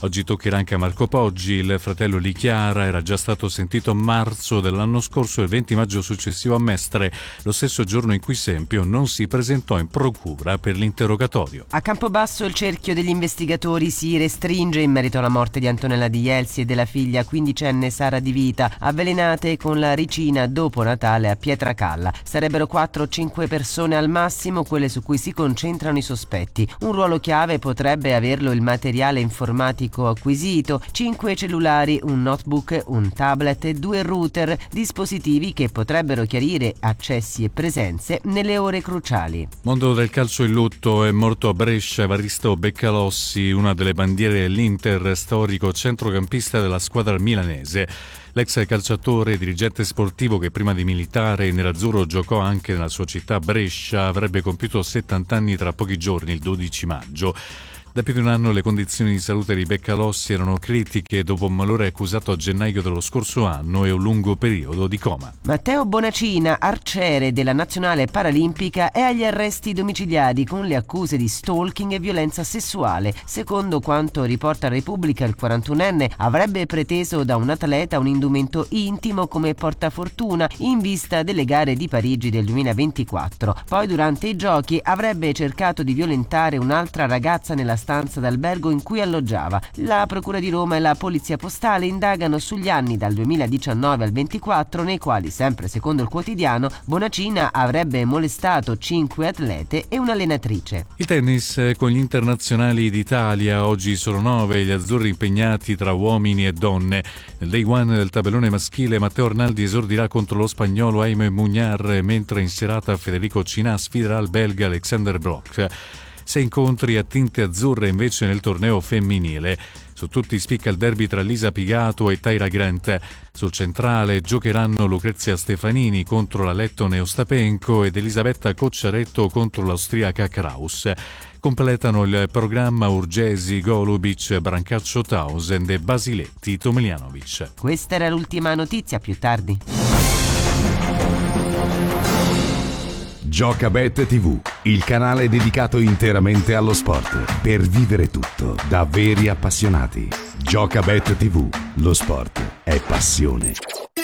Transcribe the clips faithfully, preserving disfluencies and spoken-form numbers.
Oggi toccherà anche a Marco Poggi. Il fratello di Chiara era già stato sentito a marzo dell'anno scorso e il venti maggio successivo a Mestre, lo stesso giorno in cui Sempio non si presentò in procura per l'interrogatorio. A Campobasso il cerchio degli investigatori si restringe in merito alla morte di Antonella Di Jelsi e della figlia quindicenne Sara Di Vita, avvelenate con la ricina dopo Natale a Pietracalla. Sarebbero quattro o cinque persone al massimo quelle su cui si concentrano i sospetti. Un ruolo chiave potrebbe averlo il materiale informatico acquisito: cinque cellulari, un notebook, un tablet e due router, dispositivi che potrebbero chiarire accessi e presenze nelle ore cruciali. Mondo del calcio in lutto. È morto a Brescia Evaristo Beccalossi, una delle bandiere dell'Inter, storico centrocampista della squadra milanese. L'ex calciatore e dirigente sportivo, che prima di militare nell'azzurro giocò anche nella sua città Brescia, avrebbe compiuto settanta anni tra pochi giorni, il dodici maggio. Da più di un anno le condizioni di salute di Beccalossi erano critiche dopo un malore accusato a gennaio dello scorso anno e un lungo periodo di coma. Matteo Bonacina, arciere della nazionale paralimpica, è agli arresti domiciliari con le accuse di stalking e violenza sessuale. Secondo quanto riporta Repubblica, il quarantunenne avrebbe preteso da un atleta un indumento intimo come portafortuna in vista delle gare di Parigi del duemilaventiquattro. Poi durante i giochi avrebbe cercato di violentare un'altra ragazza nella stanza d'albergo in cui alloggiava. La Procura di Roma e la Polizia Postale indagano sugli anni dal duemiladiciannove al ventiquattro, nei quali, sempre secondo il quotidiano, Bonacina avrebbe molestato cinque atlete e un'allenatrice. Il tennis con gli internazionali d'Italia. Oggi sono nove gli azzurri impegnati tra uomini e donne. Nel day one del tabellone maschile Matteo Arnaldi esordirà contro lo spagnolo Jaime Muñar, mentre in serata Federico Cinà sfiderà il belga Alexander Brock. Sei incontri a tinte azzurre invece nel torneo femminile. Su tutti spicca il derby tra Lisa Pigato e Tyra Grant. Sul centrale giocheranno Lucrezia Stefanini contro la lettone Ostapenko ed Elisabetta Cocciaretto contro l'austriaca Kraus. Completano il programma Urgesi, Golubic, Brancaccio Tausen e Basiletti Tomljanovic. Questa era l'ultima notizia, più tardi. Giocabet tivù, il canale dedicato interamente allo sport, per vivere tutto da veri appassionati. Giocabet tivù, lo sport è passione.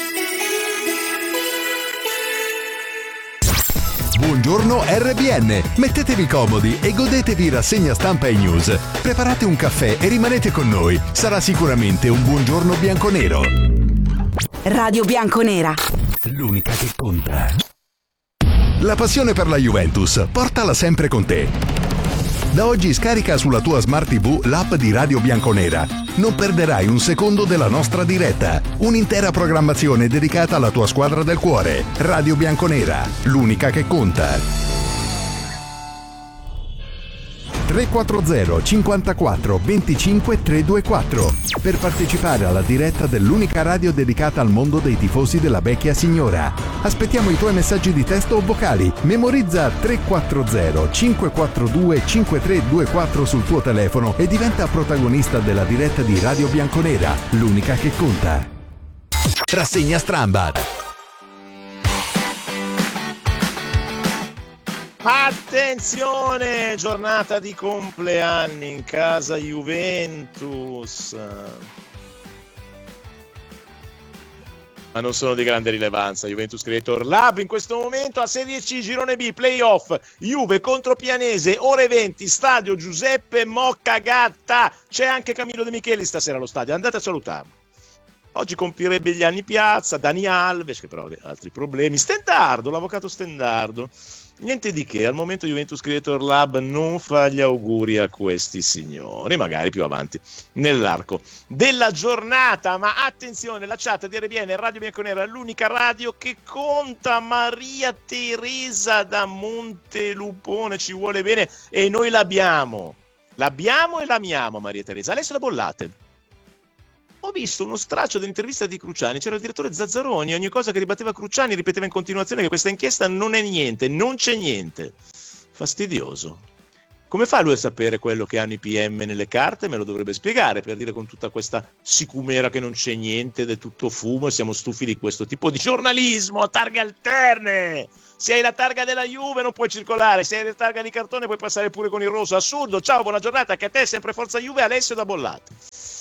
Buongiorno R B N, mettetevi comodi e godetevi rassegna stampa e news. Preparate un caffè e rimanete con noi, sarà sicuramente un buongiorno bianconero. Radio Bianconera, l'unica che conta. La passione per la Juventus, portala sempre con te. Da oggi scarica sulla tua Smart tivù l'app di Radio Bianconera. Non perderai un secondo della nostra diretta. Un'intera programmazione dedicata alla tua squadra del cuore. Radio Bianconera, l'unica che conta. tre quattro zero cinquantaquattro venticinque trecentoventiquattro per partecipare alla diretta dell'unica radio dedicata al mondo dei tifosi della vecchia signora. Aspettiamo i tuoi messaggi di testo o vocali. Memorizza tre quattro zero cinque quattro due cinque tre due quattro sul tuo telefono e diventa protagonista della diretta di Radio Bianconera, l'unica che conta. Rassegna Strambat. Attenzione, giornata di compleanni in casa Juventus. Ma non sono di grande rilevanza. Juventus Creator Lab in questo momento a Serie C, Girone B, playoff, Juve contro Pianese, ore venti, stadio Giuseppe Moccagatta. C'è anche Camillo De Micheli stasera allo stadio, andate a salutarlo. Oggi compirebbe gli anni Piazza, Dani Alves, che però ha altri problemi, Stendardo, l'avvocato Stendardo. Niente di che, al momento Juventus Creator Lab non fa gli auguri a questi signori, magari più avanti nell'arco della giornata. Ma attenzione, la chat di R B N Radio Bianconera è l'unica radio che conta. Maria Teresa da Montelupone ci vuole bene e noi l'abbiamo, l'abbiamo e l'amiamo Maria Teresa. Lei se la bollate. Ho visto uno straccio dell'intervista di Cruciani, c'era il direttore Zazzaroni, ogni cosa che ribatteva Cruciani ripeteva in continuazione che questa inchiesta non è niente, non c'è niente. Fastidioso. Come fa lui a sapere quello che hanno i P M nelle carte? Me lo dovrebbe spiegare, per dire con tutta questa sicumera che non c'è niente, del tutto fumo, e siamo stufi di questo tipo di giornalismo a targhe alterne. Se hai la targa della Juve non puoi circolare, se hai la targa di cartone puoi passare pure con il rosso. Assurdo. Ciao, buona giornata, che a te sempre forza Juve, Alessio da Bollate.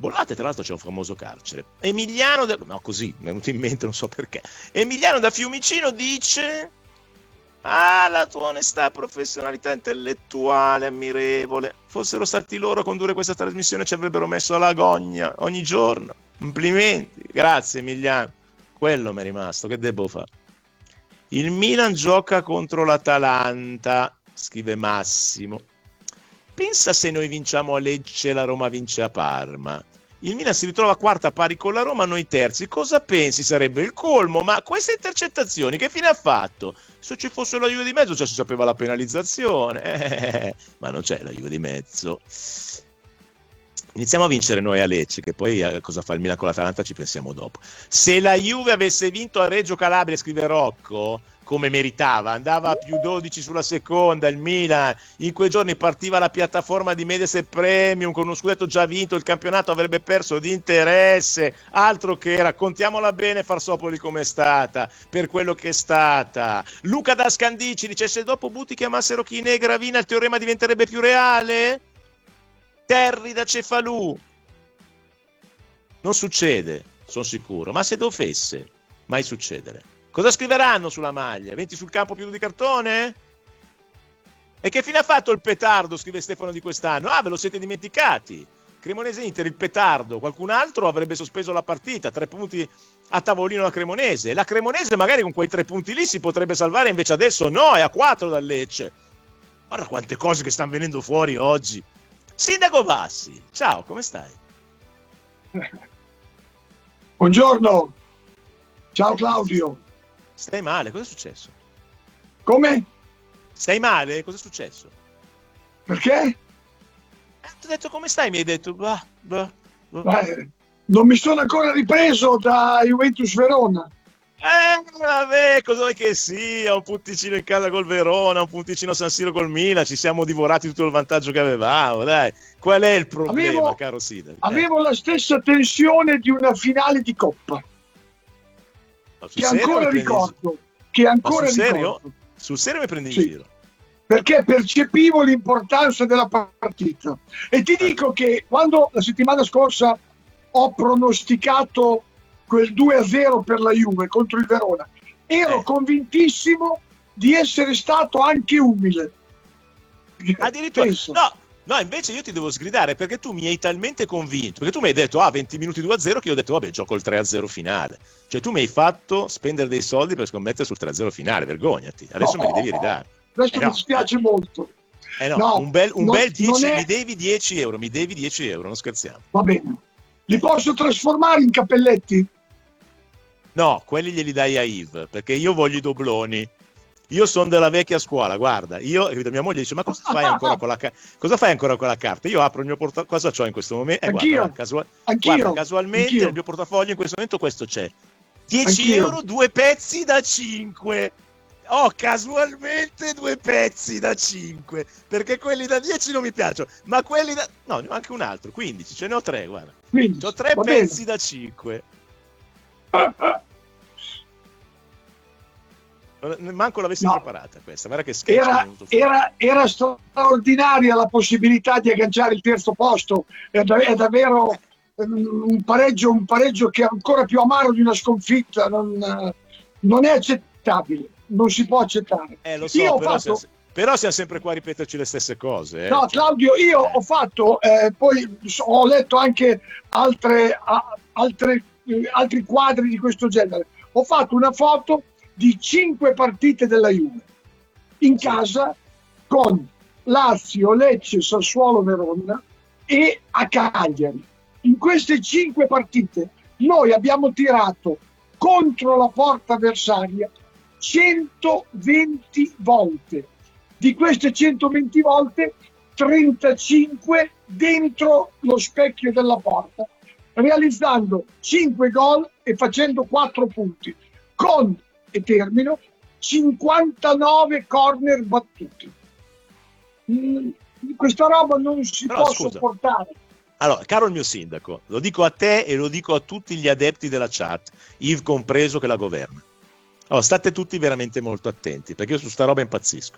Bollate, tra l'altro c'è un famoso carcere. Emiliano da... no così, mi è venuto in mente, non so perché. Emiliano da Fiumicino dice: ah, la tua onestà, professionalità intellettuale ammirevole. Fossero stati loro a condurre questa trasmissione ci avrebbero messo alla gogna ogni giorno. Complimenti, grazie Emiliano. Quello mi è rimasto, che devo fare? Il Milan gioca contro l'Atalanta, scrive Massimo. Pensa se noi vinciamo a Lecce e la Roma vince a Parma. Il Milan si ritrova quarta pari con la Roma, noi terzi. Cosa pensi? Sarebbe il colmo, ma queste intercettazioni che fine ha fatto? Se ci fosse la Juve di mezzo, cioè si sapeva la penalizzazione. Eh, ma non c'è la Juve di mezzo. Iniziamo a vincere noi a Lecce, che poi eh, cosa fa il Milan con l'Atalanta ci pensiamo dopo. Se la Juve avesse vinto a Reggio Calabria, scrive Rocco, come meritava, andava a più dodici sulla seconda, il Milan in quei giorni partiva la piattaforma di Mediaset Premium con uno scudetto già vinto, il campionato avrebbe perso di interesse, altro che raccontiamola bene Farsopoli com'è stata, per quello che è stata. Luca da Scandici dice: se dopo Buti chiamassero Chinè e Gravina il teorema diventerebbe più reale? Terry da Cefalù: non succede, sono sicuro, ma se dovesse mai succedere, cosa scriveranno sulla maglia? venti sul campo più di cartone? E che fine ha fatto il petardo, scrive Stefano di quest'anno? Ah, ve lo siete dimenticati. Cremonese Inter, il petardo, qualcun altro avrebbe sospeso la partita, tre punti a tavolino la Cremonese. La Cremonese magari con quei tre punti lì si potrebbe salvare, invece adesso no, è a quattro dal Lecce. Guarda quante cose che stanno venendo fuori oggi. Sindaco Bassi, ciao, come stai? Buongiorno, ciao Claudio. Stai male, cosa è successo? Come? Stai male? Cosa è successo? Perché? Eh, ti ho detto come stai, mi hai detto bah, bah, bah. Eh, non mi sono ancora ripreso da Juventus Verona. Eh, vabbè, cosa vuoi che sia? Un punticino in casa col Verona, un punticino a San Siro col Milan, ci siamo divorati tutto il vantaggio che avevamo, dai. Qual è il problema, avevo, caro Sindaco? Avevo la stessa tensione di una finale di Coppa. Che ancora ricordo. Che ancora sul serio? ricordo. Sul serio mi prendi in Sì. giro? Perché percepivo l'importanza della partita. E ti dico che quando la settimana scorsa ho pronosticato quel due a zero per la Juve contro il Verona, ero Eh. convintissimo di essere stato anche umile. Addirittura Penso. no, no, invece io ti devo sgridare perché tu mi hai talmente convinto, perché tu mi hai detto ah venti minuti due a zero, che io ho detto vabbè gioco il tre a zero finale, cioè tu mi hai fatto spendere dei soldi per scommettere sul tre a zero finale, vergognati, adesso No, me li devi ridare. Adesso Eh mi no. dispiace molto. Eh no, No, un bel, un non- bel dieci, non è- mi devi dieci euro, mi devi dieci euro, non scherziamo. Va bene. Li posso trasformare in cappelletti? No, quelli glieli dai a Yves, perché io voglio i dobloni. Io sono della vecchia scuola, guarda, io e mia moglie dice ma cosa fai ancora con la carta? Cosa fai ancora con la carta? Io apro il mio portafoglio, cosa c'ho in questo momento? Eh, Anch'io. guarda, casual- Anch'io. guarda, casualmente Anch'io. nel mio portafoglio in questo momento questo c'è. dieci Anch'io. euro, due pezzi da cinque. Oh, casualmente due pezzi da cinque, perché quelli da dieci non mi piacciono, ma quelli da... no, ne ho anche un altro, quindici, ce ne ho tre, guarda. Quindi, Ho tre va pezzi da cinque. Manco l'avessi No. preparata questa, guarda che sketch è Era, venuto fuori. era, era straordinaria la possibilità di agganciare il terzo posto. È, da- è davvero ehm, un pareggio, un pareggio che è ancora più amaro di una sconfitta. Non, eh, non è accettabile, non si può accettare. Eh, lo so, Io ho però, fatto- siamo, però siamo sempre qua a ripeterci le stesse cose. Eh. No, Claudio, io ho fatto, eh, poi so- ho letto anche altre, a- altre, eh, altri quadri di questo genere. Ho fatto una foto di cinque partite della Juve in casa con Lazio, Lecce, Sassuolo, Verona e a Cagliari. In queste cinque partite noi abbiamo tirato contro la porta avversaria centoventi volte. Di queste centoventi volte trentacinque dentro lo specchio della porta, realizzando cinque gol e facendo quattro punti, con, e termino, cinquantanove corner battuti. Mm, questa roba non si Però, può scusa. sopportare. Allora, caro il mio sindaco, lo dico a te e lo dico a tutti gli adepti della chat, Yves compreso che la governa. Allora, state tutti veramente molto attenti, perché io su sta roba impazzisco.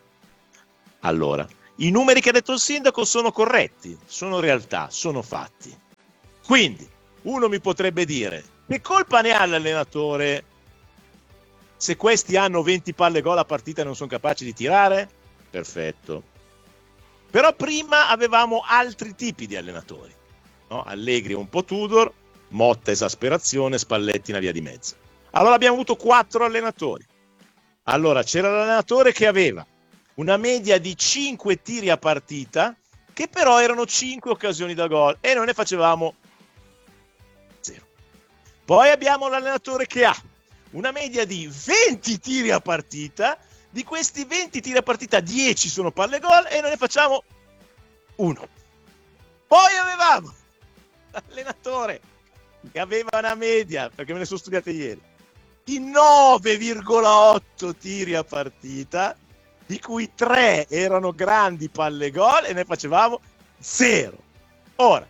Allora, i numeri che ha detto il sindaco sono corretti, sono realtà, sono fatti. Quindi uno mi potrebbe dire: che colpa ne ha l'allenatore se questi hanno venti palle gol a partita e non sono capaci di tirare? Perfetto. Però prima avevamo altri tipi di allenatori, no? Allegri un po' Tudor, Motta esasperazione, Spalletti una via di mezzo. Allora abbiamo avuto quattro allenatori. Allora c'era l'allenatore che aveva una media di cinque tiri a partita, che però erano cinque occasioni da gol, e noi ne facevamo zero. Poi abbiamo l'allenatore che ha una media di venti tiri a partita, di questi venti tiri a partita dieci sono palle gol e noi ne facciamo uno. Poi avevamo l'allenatore che aveva una media, perché me ne sono studiate ieri, di nove virgola otto tiri a partita, di cui tre erano grandi palle gol e ne facevamo zero. Ora,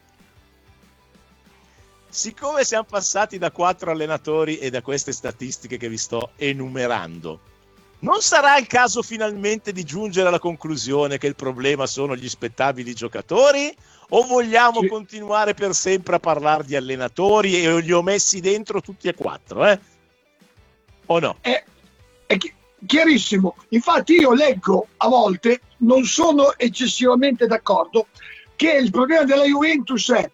siccome siamo passati da quattro allenatori e da queste statistiche che vi sto enumerando, non sarà il caso finalmente di giungere alla conclusione che il problema sono gli spettabili giocatori? O vogliamo sì. continuare per sempre a parlare di allenatori e li ho messi dentro tutti e quattro, eh? O no? È, è chiarissimo. Infatti io leggo a volte, non sono eccessivamente d'accordo, che il problema della Juventus è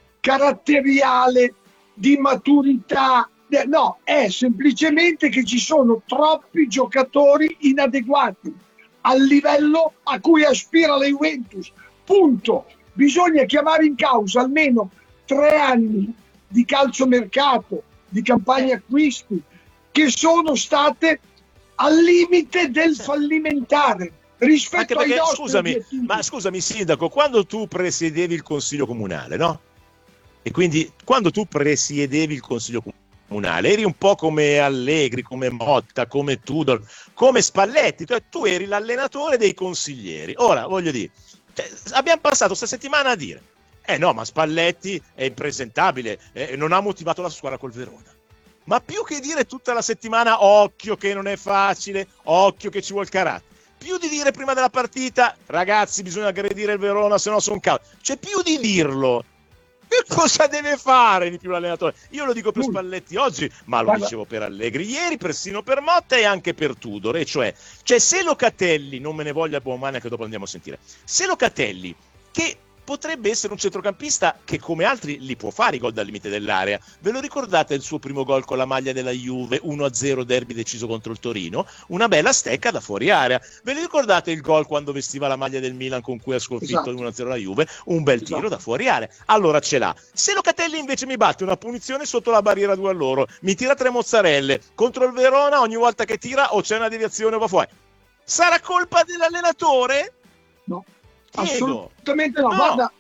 caratteriale, di maturità. No, è semplicemente che ci sono troppi giocatori inadeguati al livello a cui aspira la Juventus. Punto. Bisogna chiamare in causa almeno tre anni di calciomercato, di campagna acquisti, che sono state al limite del fallimentare rispetto perché, ai nostri scusami, obiettivi. Ma scusami sindaco, quando tu presiedevi il consiglio comunale, no? E quindi quando tu presiedevi il consiglio comunale eri un po' come Allegri, come Motta, come Tudor, come Spalletti, cioè tu eri l'allenatore dei consiglieri. Ora voglio dire, cioè, abbiamo passato questa settimana a dire eh no, ma Spalletti è impresentabile, eh, non ha motivato la squadra col Verona. Ma più che dire tutta la settimana occhio che non è facile, occhio che ci vuole carattere, più di dire prima della partita ragazzi bisogna aggredire il Verona se no sono caos, cioè più di dirlo, che cosa deve fare di più l'allenatore? Io lo dico per Spalletti oggi, ma lo dicevo per Allegri ieri, persino per Motta e anche per Tudor, e cioè, cioè se Locatelli, non me ne voglia Buonmania che dopo andiamo a sentire, se Locatelli, che potrebbe essere un centrocampista che come altri li può fare i gol dal limite dell'area, ve lo ricordate il suo primo gol con la maglia della Juve, uno a zero derby deciso contro il Torino, una bella stecca da fuori area, ve lo ricordate il gol quando vestiva la maglia del Milan con cui ha sconfitto esatto. uno a zero la Juve, un bel tiro esatto. da fuori area, allora ce l'ha. Se Locatelli invece mi batte una punizione sotto la barriera due all'oro, mi tira tre mozzarelle contro il Verona, ogni volta che tira o c'è una deviazione o va fuori, sarà colpa dell'allenatore? No. Chiedo. Assolutamente no, no. Guarda,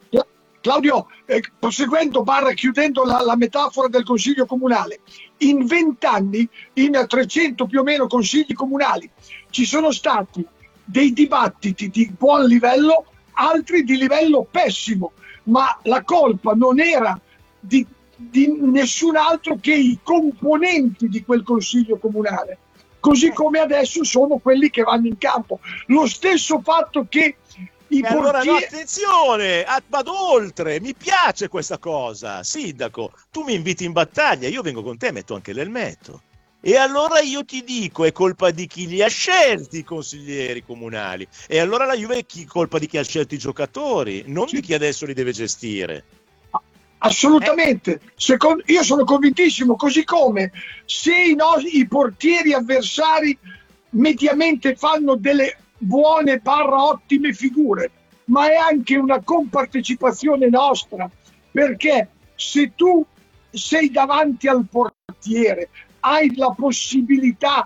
Claudio, eh, proseguendo barra chiudendo la, la metafora del consiglio comunale, in vent'anni, in trecento più o meno consigli comunali, ci sono stati dei dibattiti di buon livello, altri di livello pessimo, ma la colpa non era di, di nessun altro che i componenti di quel consiglio comunale, così come adesso sono quelli che vanno in campo. Lo stesso fatto che i e allora portieri... no, attenzione, vado oltre, mi piace questa cosa, sindaco, tu mi inviti in battaglia, io vengo con te e metto anche l'elmetto. E allora io ti dico, è colpa di chi li ha scelti i consiglieri comunali. E allora la Juve è chi, colpa di chi ha scelto i giocatori, non sì. di chi adesso li deve gestire. Assolutamente, Secondo, io sono convintissimo, così come se i, no, i portieri avversari mediamente fanno delle buone barra ottime figure, ma è anche una compartecipazione nostra, perché se tu sei davanti al portiere hai la possibilità,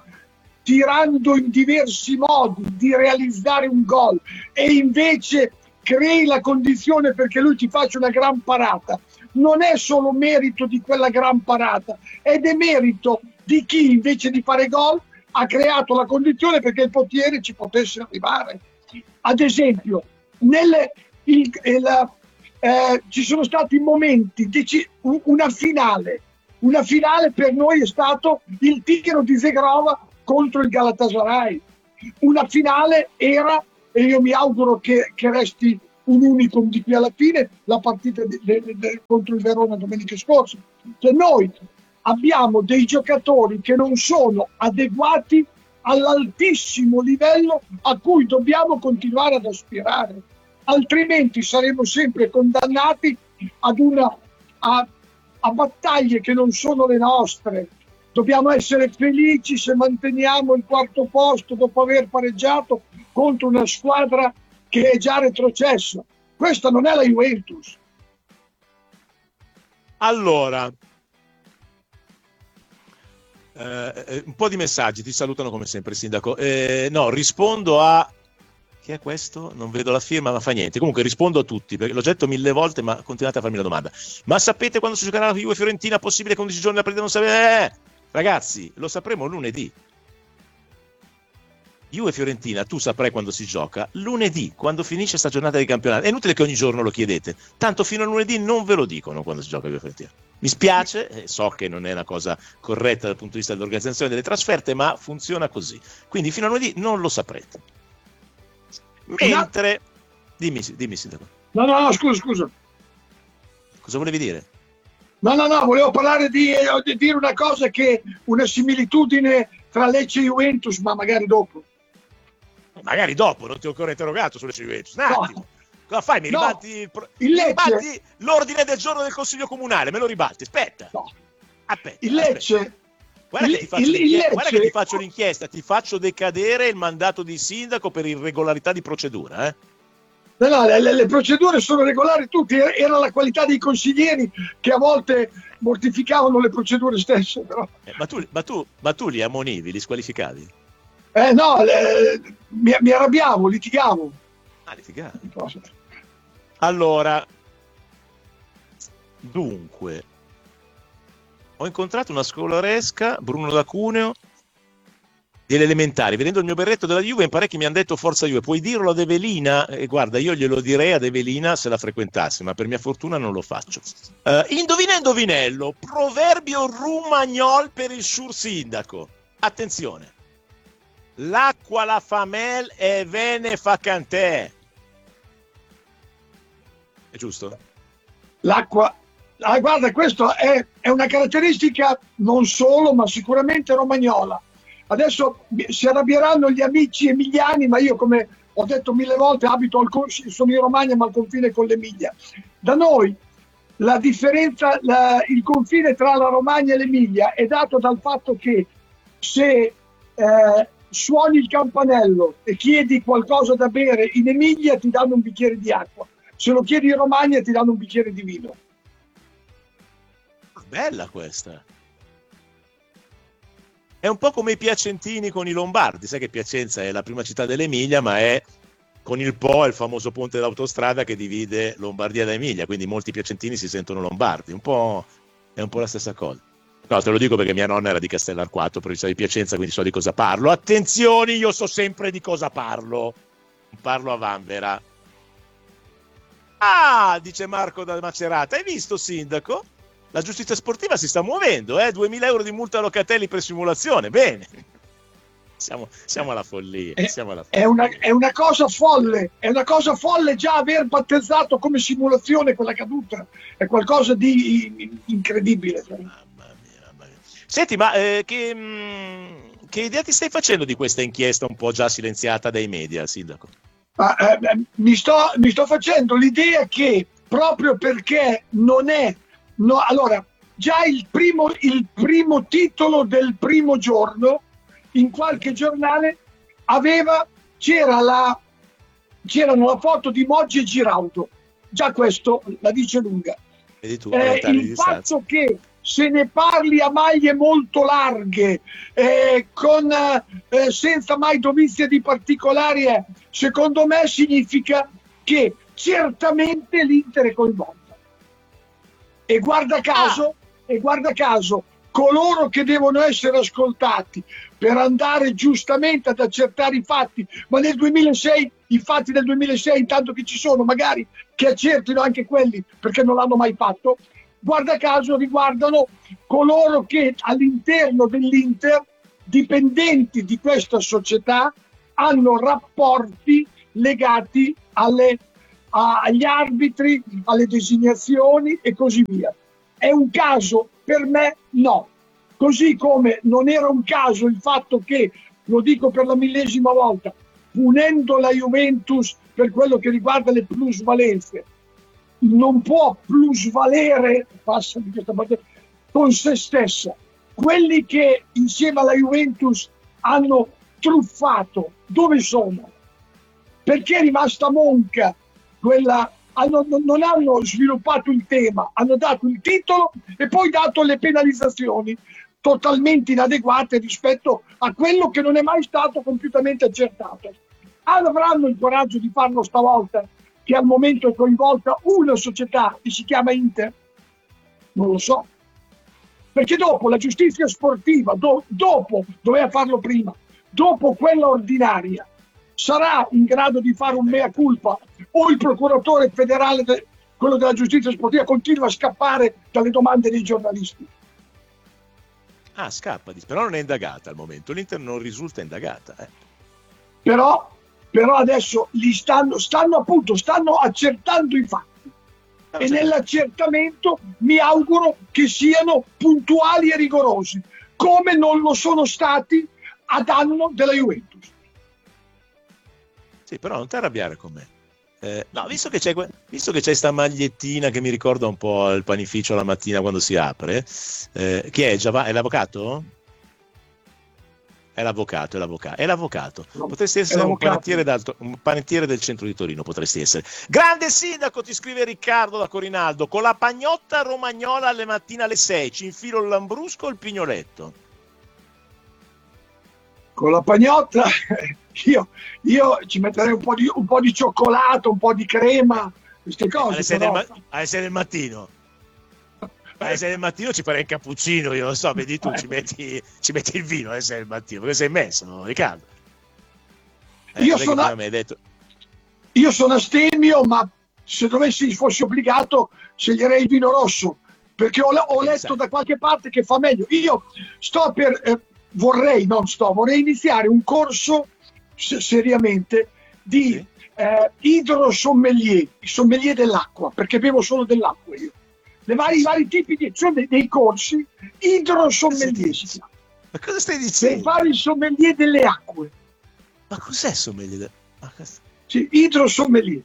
tirando in diversi modi, di realizzare un gol e invece crei la condizione perché lui ti faccia una gran parata, non è solo merito di quella gran parata, ed è merito di chi invece di fare gol ha creato la condizione perché il portiere ci potesse arrivare. Ad esempio, nelle, il, il, eh, ci sono stati momenti, deci, una finale, una finale per noi è stato il tiro di Zegrova contro il Galatasaray. Una finale era, e io mi auguro che, che resti un unicum di qui alla fine, la partita de, de, de, contro il Verona domenica scorsa. Cioè noi abbiamo dei giocatori che non sono adeguati all'altissimo livello a cui dobbiamo continuare ad aspirare, altrimenti saremo sempre condannati ad una a, a battaglie che non sono le nostre. Dobbiamo essere felici se manteniamo il quarto posto dopo aver pareggiato contro una squadra che è già retrocessa. Questa non è la Juventus. Allora, eh, un po' di messaggi, ti salutano come sempre, Sindaco. Eh, no, rispondo a... Chi è questo? Non vedo la firma, ma fa niente. Comunque rispondo a tutti, perché l'ho detto mille volte, ma continuate a farmi la domanda. Ma sapete quando si giocherà la Juve Fiorentina? Possibile che undici giorni la partita non sapete? Eh, ragazzi, lo sapremo lunedì. Juve Fiorentina, tu saprai quando si gioca lunedì, quando finisce sta giornata di campionato. È inutile che ogni giorno lo chiedete, tanto fino a lunedì non ve lo dicono quando si gioca Juve Fiorentina. Mi spiace, eh, so che non è una cosa corretta dal punto di vista dell'organizzazione delle trasferte, ma funziona così. Quindi fino a lunedì non lo saprete. Mentre dimmi, dimmi Sindaco. No, no, no, scusa, scusa. Cosa volevi dire? No, no, no, volevo parlare di, eh, di dire una cosa, che una similitudine tra Lecce e Juventus, ma magari dopo. Magari dopo, non ti ho ancora interrogato sulle Juventus. Un attimo. No. Cosa fai? Mi no. ribalti, il pro... il mi Lecce... ribalti l'ordine del giorno del Consiglio Comunale, me lo ribalti, aspetta. No. Aspetta, il Lecce... Aspetta. Guarda, il, che ti faccio il, l'inchiesta, il guarda che ti faccio l'inchiesta, ti faccio decadere il mandato di sindaco per irregolarità di procedura. Eh? No, no, le, le procedure sono regolari tutte, era la qualità dei consiglieri che a volte mortificavano le procedure stesse. Però. Eh, ma, tu, ma, tu, ma tu li ammonivi, li squalificavi? Eh no, le, mi, mi arrabbiavo, litigavo. Ah, litigavi. Allora, dunque, ho incontrato una scolaresca, Bruno da Cuneo, delle elementari. Vedendo il mio berretto della Juve, in parecchi mi hanno detto forza Juve. Puoi dirlo ad Evelina? E guarda, io glielo direi ad Evelina se la frequentassi, ma per mia fortuna non lo faccio. Uh, indovina indovinello, proverbio rumagnol per il sur sindaco. Attenzione. L'acqua la fa mel e vene fa cantè. È giusto? L'acqua... Ah, guarda, questo è, è una caratteristica non solo, ma sicuramente romagnola. Adesso si arrabbieranno gli amici emiliani, ma io, come ho detto mille volte, abito al, sono in Romagna, ma al confine con l'Emilia. Da noi la differenza, la, il confine tra la Romagna e l'Emilia è dato dal fatto che se eh, suoni il campanello e chiedi qualcosa da bere in Emilia ti danno un bicchiere di acqua, se lo chiedi in Romagna ti danno un bicchiere di vino. Bella questa. È un po' come i piacentini con i lombardi. Sai che Piacenza è la prima città dell'Emilia, ma è con il Po, il famoso ponte d'autostrada che divide Lombardia da Emilia, quindi molti piacentini si sentono lombardi. Un po' è un po' la stessa cosa. No, te lo dico perché mia nonna era di Castellarquato, provincia di Piacenza, quindi so di cosa parlo. Attenzione, io so sempre di cosa parlo. Parlo a vanvera. Ah, dice Marco da Macerata, hai visto, sindaco? La giustizia sportiva si sta muovendo, eh? duemila euro di multa a Locatelli per simulazione, bene. Siamo, siamo alla follia. È, siamo alla follia. È, una, è una cosa folle, è una cosa folle già aver battezzato come simulazione quella caduta, è qualcosa di incredibile. Mamma mia, mamma mia. Senti, ma eh, che, mh, che idea ti stai facendo di questa inchiesta un po' già silenziata dai media, sindaco? Ah, eh, mi, sto, mi sto facendo l'idea che proprio perché non è No, allora, già il primo, il primo titolo del primo giorno, in qualche giornale, aveva, c'era la, c'erano la foto di Moggi e Giraudo. Già questo la dice lunga. Vedi tu, eh, il fatto che se ne parli a maglie molto larghe, eh, con, eh, senza mai dovizia di particolari, eh, secondo me significa che certamente l'Inter è coinvolto. E guarda caso, ah. e guarda caso, coloro che devono essere ascoltati per andare giustamente ad accertare i fatti, ma nel duemilasei, i fatti del duemilasei, intanto che ci sono, magari che accertino anche quelli perché non l'hanno mai fatto, guarda caso riguardano coloro che all'interno dell'Inter, dipendenti di questa società, hanno rapporti legati alle a, agli arbitri, alle designazioni e così via. È un caso? Per me no. Così come non era un caso il fatto che, lo dico per la millesima volta, punendo la Juventus per quello che riguarda le plusvalenze, non può plusvalere, passa di questa parte, con se stessa. Quelli che insieme alla Juventus hanno truffato, dove sono? Perché è rimasta monca quella? Hanno, non hanno sviluppato il tema, hanno dato il titolo e poi dato le penalizzazioni totalmente inadeguate rispetto a quello che non è mai stato compiutamente accertato. Avranno il coraggio di farlo stavolta, che al momento è coinvolta una società che si chiama Inter? Non lo so. Perché dopo la giustizia sportiva, do, dopo, doveva farlo prima, dopo quella ordinaria, sarà in grado di fare un mea culpa o il procuratore federale, de, quello della giustizia sportiva, continua a scappare dalle domande dei giornalisti? Ah, scappa, però non è indagata al momento, l'Inter non risulta indagata. Eh. Però, però adesso li stanno, stanno appunto, stanno accertando i fatti. Ah, e nell'accertamento mi auguro che siano puntuali e rigorosi, come non lo sono stati a danno della Juventus. Sì, però non ti arrabbiare con me. Eh, no, visto che c'è visto che c'è sta magliettina che mi ricorda un po' il panificio la mattina quando si apre, eh, chi è? Giava- è l'avvocato? È l'avvocato, è l'avvocato, è l'avvocato. No, potresti essere un panettiere, d'alto, un panettiere del centro di Torino, potresti essere. Grande sindaco, ti scrive Riccardo da Corinaldo, con la pagnotta romagnola alle mattine alle sei, ci infilo il lambrusco o il pignoletto? Con la pagnotta io, io ci metterei un po' di, un po' di cioccolato, un po' di crema, queste cose. Alle sei, però... del, ma- alle sei del mattino. Alle sei del mattino ci farei il cappuccino, io lo so, vedi tu, ci metti, ci metti il vino alle sei del mattino, perché sei messo, no, Riccardo? Eh, io, sono, a... detto... io sono astemio, ma se dovessi fossi obbligato sceglierei il vino rosso, perché ho, ho letto da qualche parte che fa meglio. Io sto per... Eh, vorrei, non sto, vorrei iniziare un corso se- seriamente di sì. eh, idrosommelier, i sommelier dell'acqua, perché bevo solo dell'acqua io. Le vari, I vari tipi di, cioè dei, dei corsi idrosommelier si chiama. Ma cosa stai dicendo? Per fare il sommelier delle acque. Ma cos'è sommelier? De... Ma cos... Sì, idrosommelier.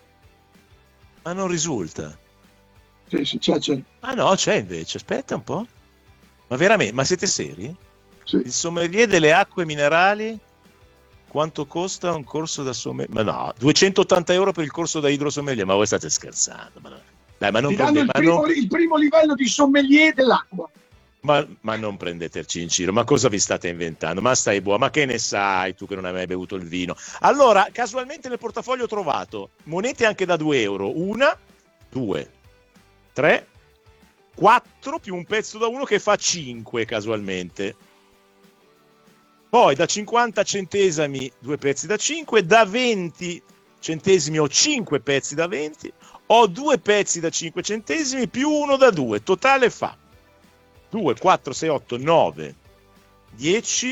Ma non risulta. Sì, sì, c'è, c'è. Ah no, c'è invece, aspetta un po'. Ma veramente, ma siete seri? Sì. Il sommelier delle acque minerali, quanto costa un corso da sommelier? Ma no, duecentottanta euro per il corso da idrosommelier, ma voi state scherzando? Ma no. Dai, ma non Ti danno prendete, il, primo, non... il primo livello di sommelier dell'acqua. Ma, ma non prendeteci in giro, ma cosa vi state inventando? Ma stai buono, ma che ne sai tu che non hai mai bevuto il vino? Allora, casualmente nel portafoglio ho trovato monete anche da due euro, una, due, tre, quattro più un pezzo da uno che fa cinque casualmente. Poi da cinquanta centesimi due pezzi da cinque, da venti centesimi ho cinque pezzi da venti, ho due pezzi da cinque centesimi più uno da due, totale fa due, quattro, sei, otto, nove, dieci,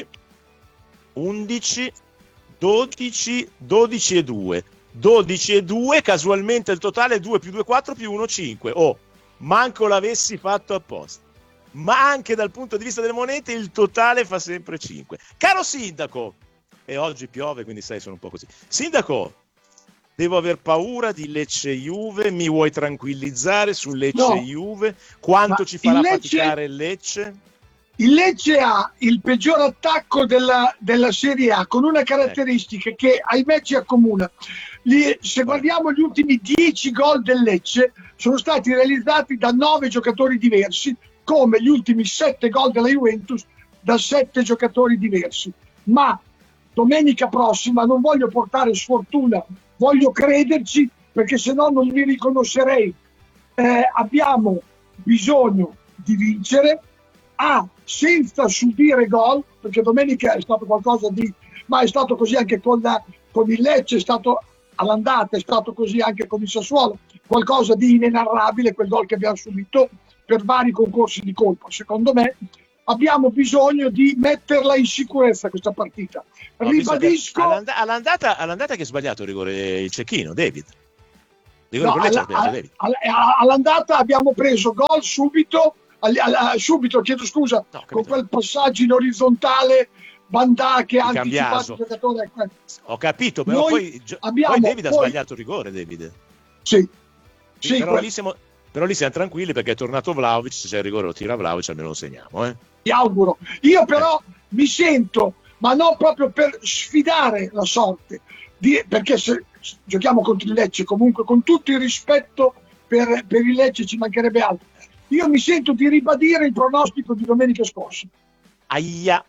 undici, dodici, dodici e due, dodici e due, casualmente il totale è due più due, quattro più uno, cinque. Oh, manco l'avessi fatto apposta. Ma anche dal punto di vista delle monete il totale fa sempre cinque. Caro sindaco, e oggi piove quindi sai sono un po' così. Sindaco, devo aver paura di Lecce Juve, mi vuoi tranquillizzare su Lecce no, Juve? Quanto ci farà Lecce, faticare il Lecce? Il Lecce ha il peggior attacco della, della Serie A, con una caratteristica ecco. che ahimè ci accomuna. Gli, se guardiamo gli ultimi dieci gol del Lecce sono stati realizzati da nove giocatori diversi, come gli ultimi sette gol della Juventus da sette giocatori diversi. Ma domenica prossima non voglio portare sfortuna, voglio crederci, perché se no non mi riconoscerei. Eh, abbiamo bisogno di vincere, A, senza subire gol, perché domenica è stato qualcosa di... ma è stato così anche con, la, con il Lecce, è stato all'andata, è stato così anche con il Sassuolo, qualcosa di inenarrabile quel gol che abbiamo subito per vari concorsi di colpo. Secondo me abbiamo bisogno di metterla in sicurezza questa partita. No, Ribadisco all'and- all'andata, all'andata che ha sbagliato il rigore il cecchino David. Rigore No, con Lecce alla- l'ha sbagliato alla- David. alla- all'andata abbiamo preso gol subito, all- all- subito, chiedo scusa, No, ho con capito. quel passaggio in orizzontale, Bandà che ha Di anticipato Cambiaso. il giocatore. Ho capito, però Noi poi, gio- abbiamo- poi David ha poi- sbagliato il rigore, David. Sì, Sì, sì, però, que- lì siamo, però lì siamo tranquilli perché è tornato Vlahovic, se c'è il rigore lo tira Vlahovic, almeno lo segniamo. Eh. mi auguro. Io però mi sento, ma non proprio per sfidare la sorte, di- perché se giochiamo contro il Lecce, comunque con tutto il rispetto per, per il Lecce ci mancherebbe altro. Io mi sento di ribadire il pronostico di domenica scorsa, Aia.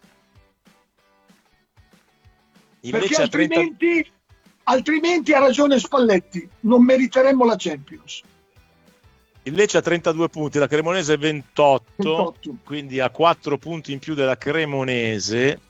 Il perché Lecce a trenta altrimenti, altrimenti ha ragione Spalletti, non meriteremmo la Champions. Il Lecce ha trentadue punti, la Cremonese ventotto, ventotto. quindi ha quattro punti in più della Cremonese.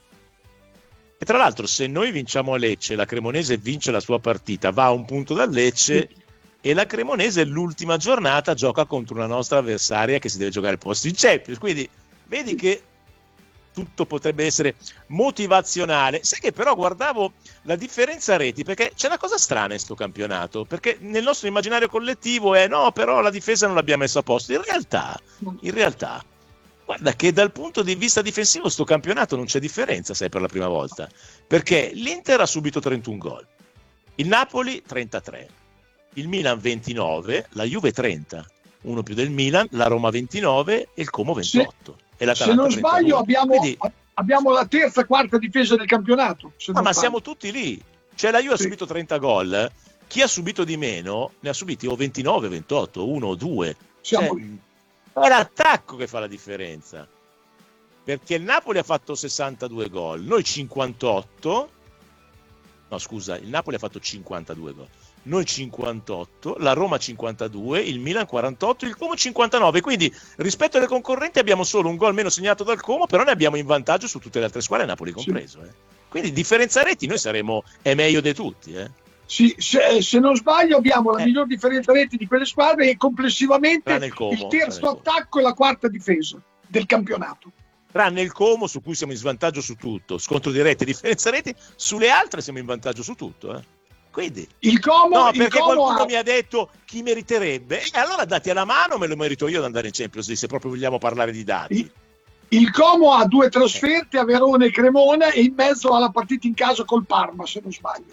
E tra l'altro, se noi vinciamo a Lecce, la Cremonese vince la sua partita, va a un punto dal Lecce, e la Cremonese l'ultima giornata gioca contro una nostra avversaria che si deve giocare il posto in Champions. Quindi vedi che tutto potrebbe essere motivazionale. Sai che però guardavo la differenza reti, perché c'è una cosa strana in sto campionato, perché nel nostro immaginario collettivo è no, però la difesa non l'abbiamo messa a posto. In realtà, in realtà, guarda che dal punto di vista difensivo sto campionato non c'è differenza, sai, per la prima volta, perché l'Inter ha subito trentuno gol, il Napoli trentatré, il Milan ventinove, la Juve trenta, uno più del Milan, la Roma ventinove e il Como ventotto. E Se l'Atalanta non sbaglio trentadue. abbiamo, Quindi, abbiamo la terza, quarta difesa del campionato. se ah, non ma sbaglio. siamo tutti lì. Cioè la Juve Sì. ha subito trenta gol, chi ha subito di meno ne ha subiti o ventinove, ventotto, uno o due. Siamo Cioè, lì. è l'attacco che fa la differenza. Perché il Napoli ha fatto sessantadue gol, noi cinquantotto. No, scusa, il Napoli ha fatto cinquantadue gol. Noi cinquantotto, la Roma cinquantadue, il Milan quarantotto, il Como cinquantanove. Quindi rispetto alle concorrenti abbiamo solo un gol meno segnato dal Como, però ne abbiamo in vantaggio su tutte le altre squadre, Napoli compreso. Eh. Quindi differenza reti noi saremo è meglio di tutti. Eh. Sì, se, se non sbaglio abbiamo la Eh. miglior differenza reti di quelle squadre e complessivamente Tranne il Como, il terzo tranne il Como. attacco e la quarta difesa del campionato. Tranne il Como, su cui siamo in svantaggio su tutto, scontro di reti, differenza reti, sulle altre siamo in vantaggio su tutto. Eh. Quindi Il Como, no, il perché Como qualcuno ha- mi ha detto chi meriterebbe, e allora dati alla mano me lo merito io ad andare in Champions League, se proprio vogliamo parlare di dati. il, il Como ha due trasferte a Verona e Cremona e in mezzo alla partita in casa col Parma, se non sbaglio.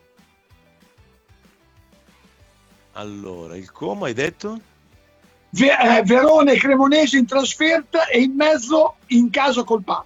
Allora, il Como hai detto? Ve- eh, Verona e Cremonese in trasferta e in mezzo in casa col Parma.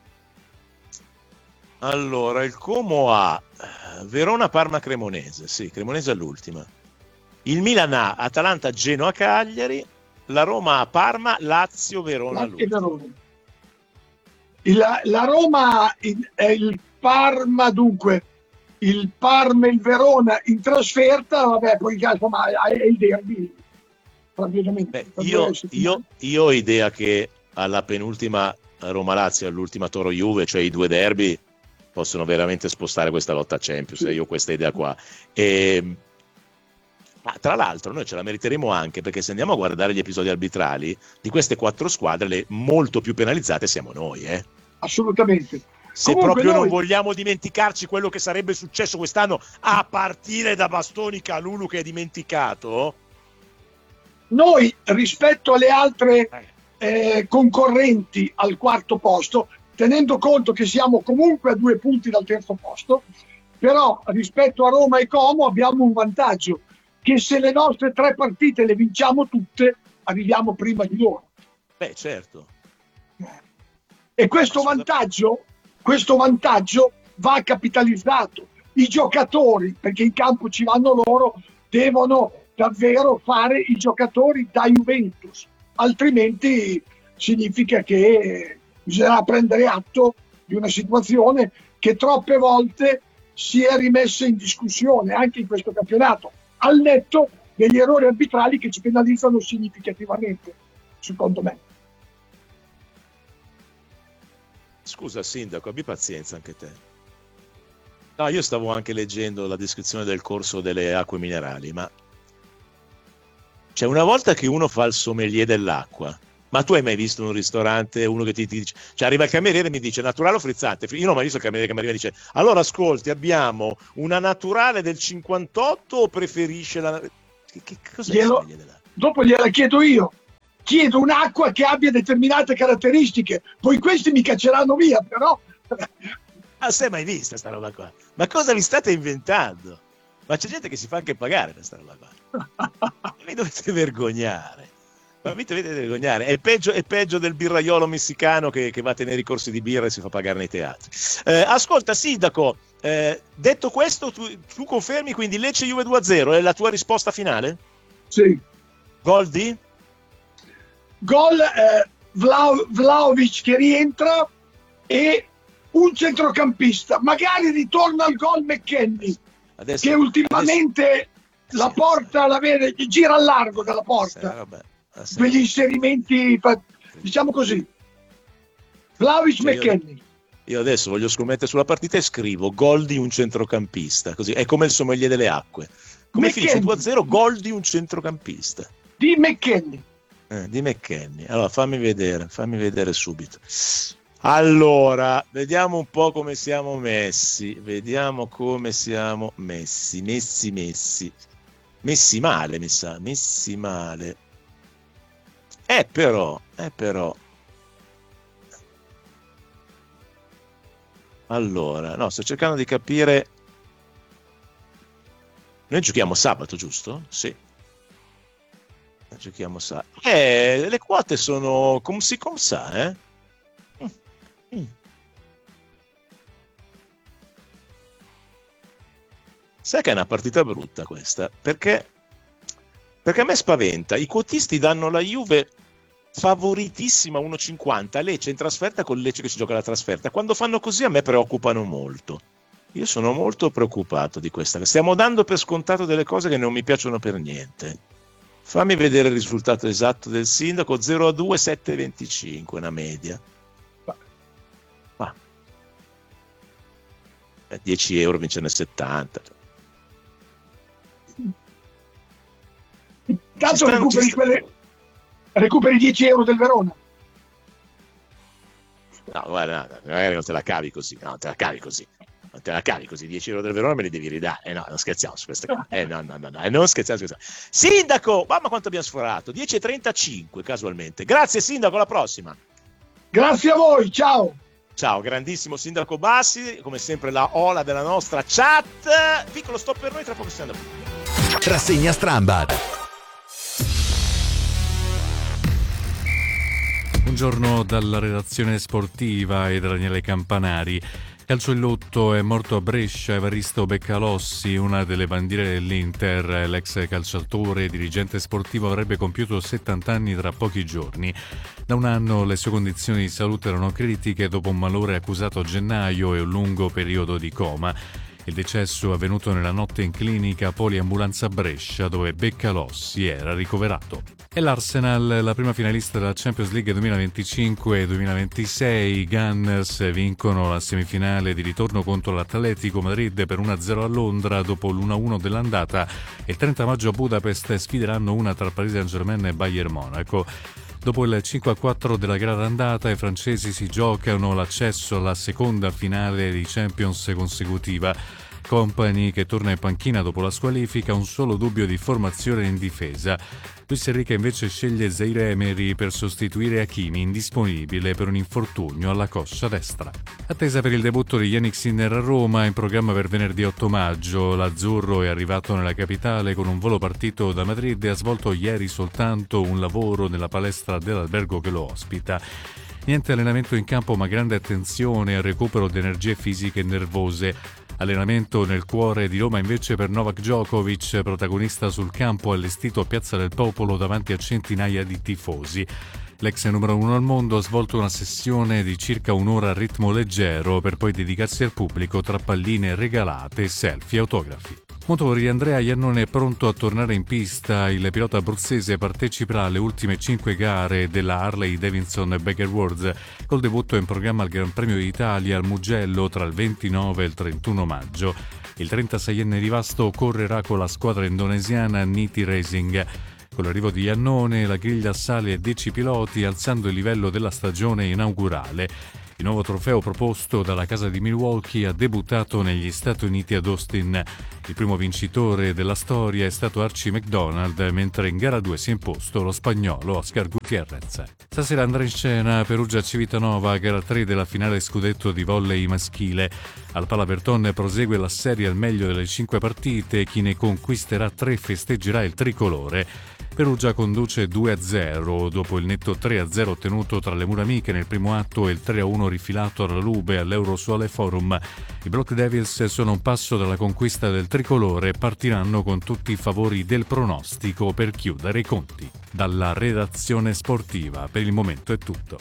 Allora, il Como ha eh, Verona, Parma, Cremonese, sì, Cremonese all'ultima. Il Milan ha Atalanta, Genoa, Cagliari, la Roma ha Parma, Lazio, Verona La, e all'ultima. Verona. Il- la Roma in- è il Parma, dunque il Parma e il Verona in trasferta, vabbè, poi insomma è è il derby. praticamente. Beh, per io, due settimane. io, io ho idea che alla penultima Roma-Lazio e all'ultima Toro-Juve, cioè i due derby, possono veramente spostare questa lotta a Champions. Sì. Io ho questa idea qua. E, ma tra l'altro noi ce la meriteremo anche perché se andiamo a guardare gli episodi arbitrali di queste quattro squadre, le molto più penalizzate siamo noi. Eh. Assolutamente. Se Comunque proprio noi- non vogliamo dimenticarci quello che sarebbe successo quest'anno a partire da Bastoni Calulu che è dimenticato. Noi rispetto alle altre eh, concorrenti al quarto posto, tenendo conto che siamo comunque a due punti dal terzo posto, però rispetto a Roma e Como abbiamo un vantaggio, che se le nostre tre partite le vinciamo tutte, arriviamo prima di loro. Beh, certo. E questo vantaggio, questo vantaggio va capitalizzato. I giocatori, perché in campo ci vanno loro, devono davvero fare i giocatori da Juventus, altrimenti significa che bisognerà prendere atto di una situazione che troppe volte si è rimessa in discussione anche in questo campionato, al netto degli errori arbitrali che ci penalizzano significativamente, secondo me. Scusa Sindaco, abbi pazienza anche te. No, io stavo anche leggendo la descrizione del corso delle acque minerali, ma cioè una volta che uno fa il sommelier dell'acqua, Ma tu hai mai visto un ristorante, uno che ti, ti dice, cioè arriva il cameriere e mi dice naturale o frizzante? Io non ho mai visto il cameriere che mi arriva e dice allora ascolti, abbiamo una naturale del cinquantotto o preferisce la... Che, che cosa Glielo, dopo gliela chiedo io, chiedo un'acqua che abbia determinate caratteristiche, poi questi mi cacceranno via, però... Ma sei mai vista sta roba qua? Ma cosa vi state inventando? Ma c'è gente che si fa anche pagare per sta roba qua. Vi dovete vergognare. Ma vi dovete vergognare. È peggio, è peggio del birraiolo messicano che, che va a tenere i corsi di birra e si fa pagare nei teatri. Eh, ascolta, sindaco, eh, detto questo, tu, tu confermi quindi Lecce Juve due a zero? È la tua risposta finale? Sì. Gol di? Gol eh, Vla- Vlahovic che rientra e un centrocampista. Magari ritorna al gol McKennie, Adesso, che ultimamente adesso... la porta la vede, gira al largo dalla porta. Sì, vabbè. Quegli inserimenti, diciamo così. Vlahovic cioè McKennie. Io, io adesso voglio scommettere sulla partita e scrivo gol di un centrocampista, così è come il sommelier delle acque. Come finisce due a zero, gol di un centrocampista. Di McKennie. Eh, di McKennie. Allora fammi vedere, fammi vedere subito. Allora, vediamo un po' come siamo messi. Vediamo come siamo messi. Messi, messi. Messi male, mi sa. Messi male. Eh però, eh però. Allora, no, sto cercando di capire. Noi giochiamo sabato, giusto? Sì. Noi giochiamo sabato. Eh, le quote sono come si come sa, eh? Mm. Sai che è una partita brutta questa? Perché? Perché a me spaventa. I quotisti danno la Juve favoritissima uno virgola cinquanta, Lecce in trasferta con Lecce che si gioca la trasferta. Quando fanno così a me preoccupano molto. Io sono molto preoccupato di questa. Stiamo dando per scontato delle cose che non mi piacciono per niente. Fammi vedere il risultato esatto del sindaco. Zero a due, sette virgola venticinque, una media. Ah. Eh, dieci euro vincerne settanta. Tanto recuperi, quelle, recuperi dieci euro del Verona. No, guarda, no, magari non te la cavi così, no, te la cavi così. Non te la cavi così, dieci euro del Verona me li devi ridare. Eh no, non scherziamo su queste cose. Eh no, no, no, no, non scherziamo su queste cose. Sindaco, mamma quanto abbiamo sforato, dieci e trentacinque casualmente. Grazie sindaco, alla prossima. Grazie a voi, ciao. Ciao, grandissimo sindaco Bassi, come sempre la ola della nostra chat. Piccolo stop per noi, tra poco stiamo andando. Rassegna Strambad. Buongiorno dalla redazione sportiva e da Daniele Campanari. Calcio in lutto, è morto a Brescia Evaristo Beccalossi, una delle bandiere dell'Inter. L'ex calciatore e dirigente sportivo avrebbe compiuto settanta anni tra pochi giorni. Da un anno le sue condizioni di salute erano critiche dopo un malore accusato a gennaio e un lungo periodo di coma. Il decesso è avvenuto nella notte in clinica poliambulanza a Brescia, dove Beccalossi era ricoverato. E l'Arsenal, la prima finalista della Champions League duemilaventicinque duemilaventisei. I Gunners vincono la semifinale di ritorno contro l'Atletico Madrid per uno a zero a Londra dopo l'uno a uno dell'andata e il trenta maggio a Budapest sfideranno una tra Paris Saint-Germain e Bayern Monaco. Dopo il cinque a quattro della gara d'andata, i francesi si giocano l'accesso alla seconda finale di Champions consecutiva. Kompany, che torna in panchina dopo la squalifica, un solo dubbio di formazione in difesa. Luis Enrique invece sceglie Zaire Emery per sostituire Hakimi, indisponibile per un infortunio alla coscia destra. Attesa per il debutto di Yannick Sinner a Roma, in programma per venerdì otto maggio. L'azzurro è arrivato nella capitale con un volo partito da Madrid e ha svolto ieri soltanto un lavoro nella palestra dell'albergo che lo ospita. Niente allenamento in campo, ma grande attenzione al recupero di energie fisiche e nervose. Allenamento nel cuore di Roma invece per Novak Djokovic, protagonista sul campo allestito a Piazza del Popolo davanti a centinaia di tifosi. L'ex numero uno al mondo ha svolto una sessione di circa un'ora a ritmo leggero per poi dedicarsi al pubblico tra palline regalate, selfie e autografi. Motori, Andrea Iannone è pronto a tornare in pista. Il pilota abruzzese parteciperà alle ultime cinque gare della Harley Davidson Bagger World, col debutto in programma al Gran Premio d'Italia al Mugello tra il ventinove e il trentuno maggio. Il trentaseienne rivasto correrà con la squadra indonesiana Niti Racing. Con l'arrivo di Iannone la griglia sale a dieci piloti, alzando il livello della stagione inaugurale. Il nuovo trofeo proposto dalla casa di Milwaukee ha debuttato negli Stati Uniti ad Austin. Il primo vincitore della storia è stato Archie McDonald, mentre in gara due si è imposto lo spagnolo Oscar Gutiérrez. Stasera andrà in scena Perugia-Civitanova, gara tre della finale scudetto di volley maschile. Al Palaverton prosegue la serie al meglio delle cinque partite. Chi ne conquisterà tre festeggerà il tricolore. Perugia conduce due a zero dopo il netto tre a zero ottenuto tra le mura amiche nel primo atto e il tre a uno rifilato alla Lube all'Eurosuole Forum. I Black Devils sono un passo dalla conquista del tricolore e partiranno con tutti i favori del pronostico per chiudere i conti. Dalla redazione sportiva per il momento è tutto.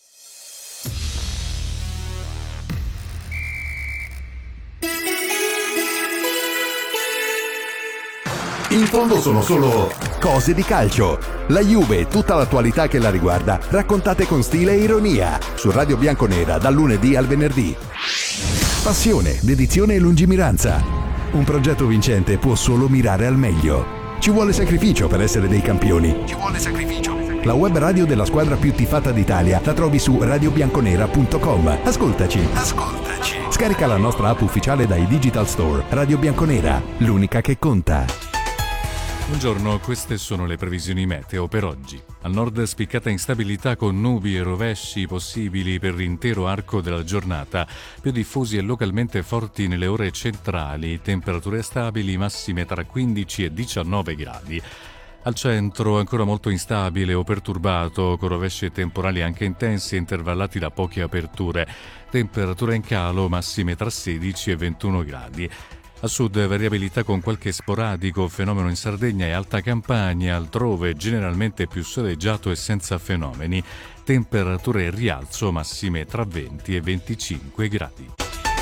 In fondo sono solo cose di calcio. La Juve e tutta l'attualità che la riguarda, raccontate con stile e ironia. Su Radio Bianconera dal lunedì al venerdì. Passione, dedizione e lungimiranza. Un progetto vincente può solo mirare al meglio. Ci vuole sacrificio per essere dei campioni. Ci vuole sacrificio. La web radio della squadra più tifata d'Italia la trovi su radio bianconera punto com. Ascoltaci. Ascoltaci. Scarica la nostra app ufficiale dai Digital Store. Radio Bianconera, l'unica che conta. Buongiorno, queste sono le previsioni meteo per oggi. Al nord spiccata instabilità con nubi e rovesci possibili per l'intero arco della giornata, più diffusi e localmente forti nelle ore centrali, temperature stabili, massime tra quindici e diciannove gradi. Al centro ancora molto instabile o perturbato, con rovesci e temporali anche intensi e intervallati da poche aperture. Temperature in calo, massime tra sedici e ventuno gradi. A sud variabilità con qualche sporadico fenomeno in Sardegna e Alta Campania, altrove generalmente più soleggiato e senza fenomeni. Temperature in rialzo, massime tra venti e venticinque gradi.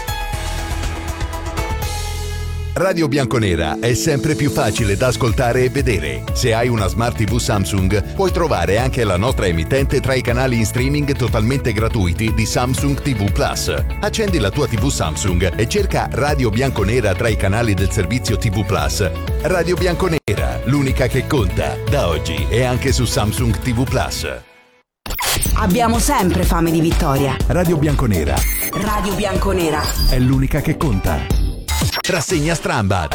Radio Bianconera è sempre più facile da ascoltare e vedere. Se hai una Smart tivù Samsung, puoi trovare anche la nostra emittente tra i canali in streaming totalmente gratuiti di Samsung tivù Plus. Accendi la tua tivù Samsung e cerca Radio Bianconera tra i canali del servizio tivù Plus. Radio Bianconera, l'unica che conta, da oggi e anche su Samsung tivù Plus. Abbiamo sempre fame di vittoria. Radio Bianconera Radio Bianconera è l'unica che conta. Rassegna Strambad.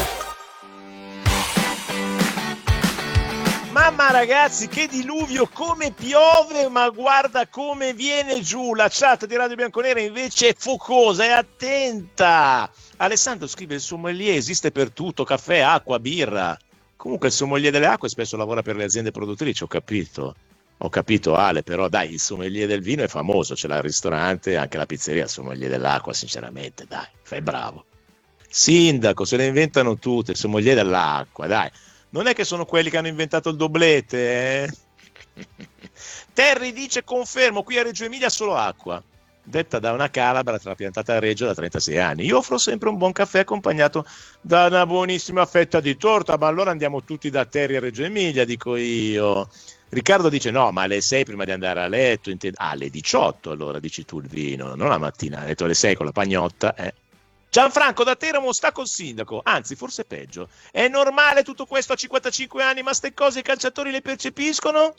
Mamma ragazzi, che diluvio, come piove, ma guarda come viene giù. La chat di Radio Bianconera invece è focosa, è attenta. Alessandro scrive: il sommelier esiste per tutto, caffè, acqua, birra. Comunque il sommelier delle acque spesso lavora per le aziende produttrici, ho capito. Ho capito Ale, però dai, il sommelier del vino è famoso, c'è il ristorante, anche la pizzeria, il sommelier dell'acqua, sinceramente, dai, fai bravo. Sindaco, se le inventano tutte, il sommelier dell'acqua, dai. Non è che sono quelli che hanno inventato il doblete, eh? Terry dice: confermo, qui a Reggio Emilia solo acqua. Detta da una calabra trapiantata a Reggio da trentasei anni. Io offro sempre un buon caffè accompagnato da una buonissima fetta di torta, ma allora andiamo tutti da Terry a Reggio Emilia, dico io. Riccardo dice: no, ma alle sei prima di andare a letto, intendo... ah, alle diciotto allora dici tu il vino, non la mattina, ha detto alle sei con la pagnotta, eh. Gianfranco da Teramo sta col sindaco, anzi forse peggio. È normale tutto questo a cinquantacinque anni, ma ste cose i calciatori le percepiscono?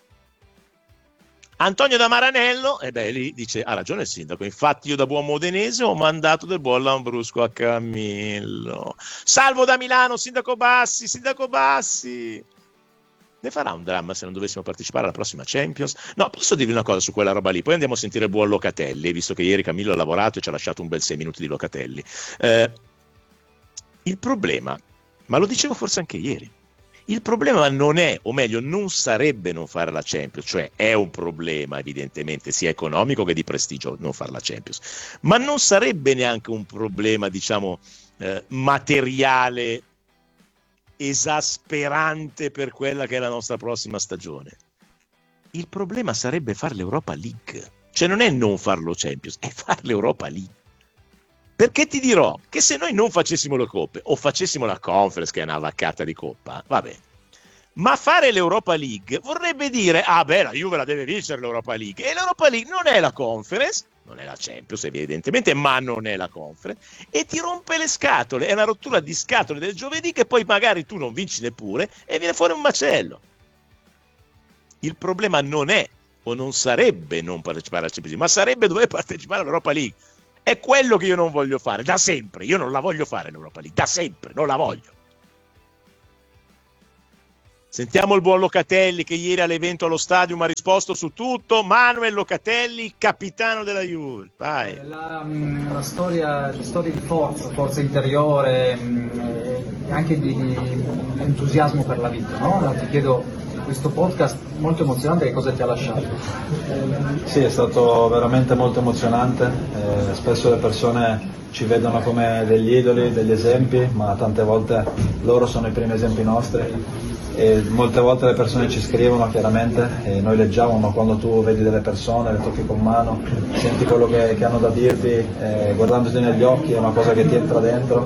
Antonio da Maranello, e eh beh lì dice: ha ragione il sindaco, infatti io da buon modenese ho mandato del buon Lambrusco a Camillo. Salvo da Milano, sindaco Bassi, sindaco Bassi. Ne farà un dramma se non dovessimo partecipare alla prossima Champions? No, posso dirvi una cosa su quella roba lì, poi andiamo a sentire il buon Locatelli, visto che ieri Camillo ha lavorato e ci ha lasciato un bel sei minuti di Locatelli. Eh, il problema, ma lo dicevo forse anche ieri, il problema non è, o meglio non sarebbe non fare la Champions, cioè è un problema evidentemente sia economico che di prestigio non fare la Champions, ma non sarebbe neanche un problema diciamo eh, materiale esasperante per quella che è la nostra prossima stagione. Il problema sarebbe fare l'Europa League, cioè non è non farlo Champions, è fare l'Europa League. Perché ti dirò che se noi non facessimo le coppe o facessimo la Conference, che è una vaccata di coppa, vabbè, ma fare l'Europa League vorrebbe dire: ah beh, la Juve la deve vincere l'Europa League, e l'Europa League non è la Conference, non è la Champions evidentemente, ma non è la Conference, e ti rompe le scatole, è una rottura di scatole del giovedì che poi magari tu non vinci neppure e viene fuori un macello. Il problema non è o non sarebbe non partecipare alla Champions League, ma sarebbe dover partecipare all'Europa League. È quello che io non voglio fare, da sempre. Io non la voglio fare l'Europa League, da sempre, non la voglio. Sentiamo il buon Locatelli che ieri all'evento allo stadio ha risposto su tutto. Manuel Locatelli, capitano della Juve. Vai. La, la storia, storia di forza, forza interiore, anche di, di entusiasmo per la vita, no? Ti chiedo, questo podcast molto emozionante, che cosa ti ha lasciato? Sì, è stato veramente molto emozionante. Eh, spesso le persone ci vedono come degli idoli, degli esempi, ma tante volte loro sono i primi esempi nostri. E molte volte le persone ci scrivono chiaramente e noi leggiamo, ma quando tu vedi delle persone, le tocchi con mano, senti quello che, che hanno da dirti, eh, guardandoti negli occhi, è una cosa che ti entra dentro.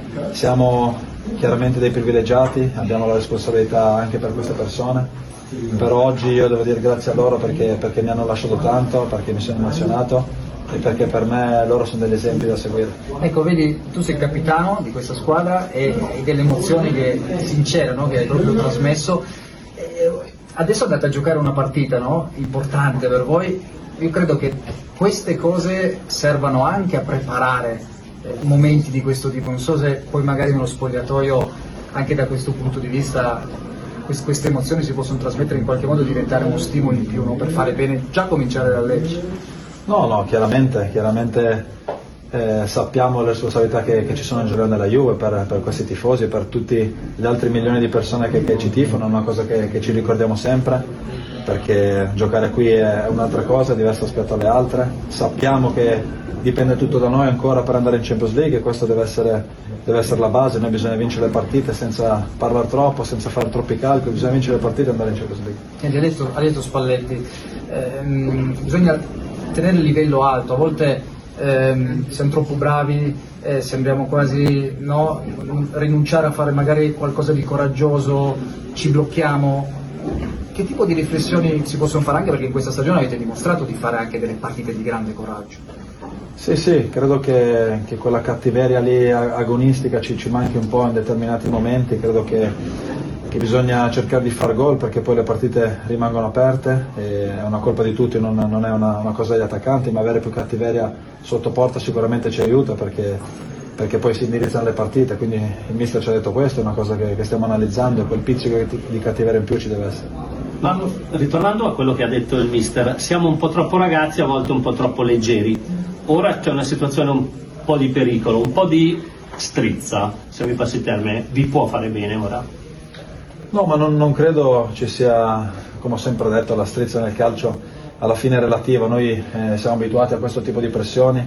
Siamo chiaramente dei privilegiati, abbiamo la responsabilità anche per queste persone, però oggi io devo dire grazie a loro perché, perché mi hanno lasciato tanto, perché mi sono emozionato e perché per me loro sono degli esempi da seguire. Ecco, vedi, tu sei capitano di questa squadra e, e delle emozioni che, sincere, no? Che hai proprio trasmesso. E adesso andate a giocare una partita, no? Importante per voi. Io credo che queste cose servano anche a preparare eh, momenti di questo tipo. Non so se poi magari nello spogliatoio, anche da questo punto di vista, quest- queste emozioni si possono trasmettere in qualche modo e diventare uno stimolo in più, no? Per fare bene, già cominciare da Lecce. No, no, chiaramente, chiaramente eh, sappiamo le responsabilità che, che ci sono in giro nella Juve per, per questi tifosi e per tutti gli altri milioni di persone che, che ci tifano, è una cosa che, che ci ricordiamo sempre, perché giocare qui è un'altra cosa, è diversa rispetto alle altre. Sappiamo che dipende tutto da noi ancora per andare in Champions League e questo deve essere, deve essere la base. Noi bisogna vincere le partite senza parlare troppo, senza fare troppi calcoli, bisogna vincere le partite e andare in Champions League. E ha detto, ha detto Spalletti, ehm, bisogna tenere il livello alto, a volte ehm, siamo troppo bravi, eh, sembriamo quasi no, rinunciare a fare magari qualcosa di coraggioso, ci blocchiamo. Che tipo di riflessioni si possono fare, anche perché in questa stagione avete dimostrato di fare anche delle partite di grande coraggio? Sì, sì, credo che, che quella cattiveria lì agonistica ci, ci manchi un po' in determinati momenti, credo che che bisogna cercare di far gol perché poi le partite rimangono aperte, e è una colpa di tutti, non, non è una, una cosa degli attaccanti, ma avere più cattiveria sotto porta sicuramente ci aiuta perché, perché poi si indirizzano le partite, quindi il mister ci ha detto questo, è una cosa che, che stiamo analizzando e quel pizzico di cattiveria in più ci deve essere. Ma ritornando a quello che ha detto il mister, siamo un po' troppo ragazzi, a volte un po' troppo leggeri, ora c'è una situazione un po' di pericolo, un po' di strizza, se mi passi il termine, vi può fare bene ora? No, ma non, non credo ci sia, come ho sempre detto, la strizza nel calcio alla fine è relativa, noi eh, siamo abituati a questo tipo di pressioni,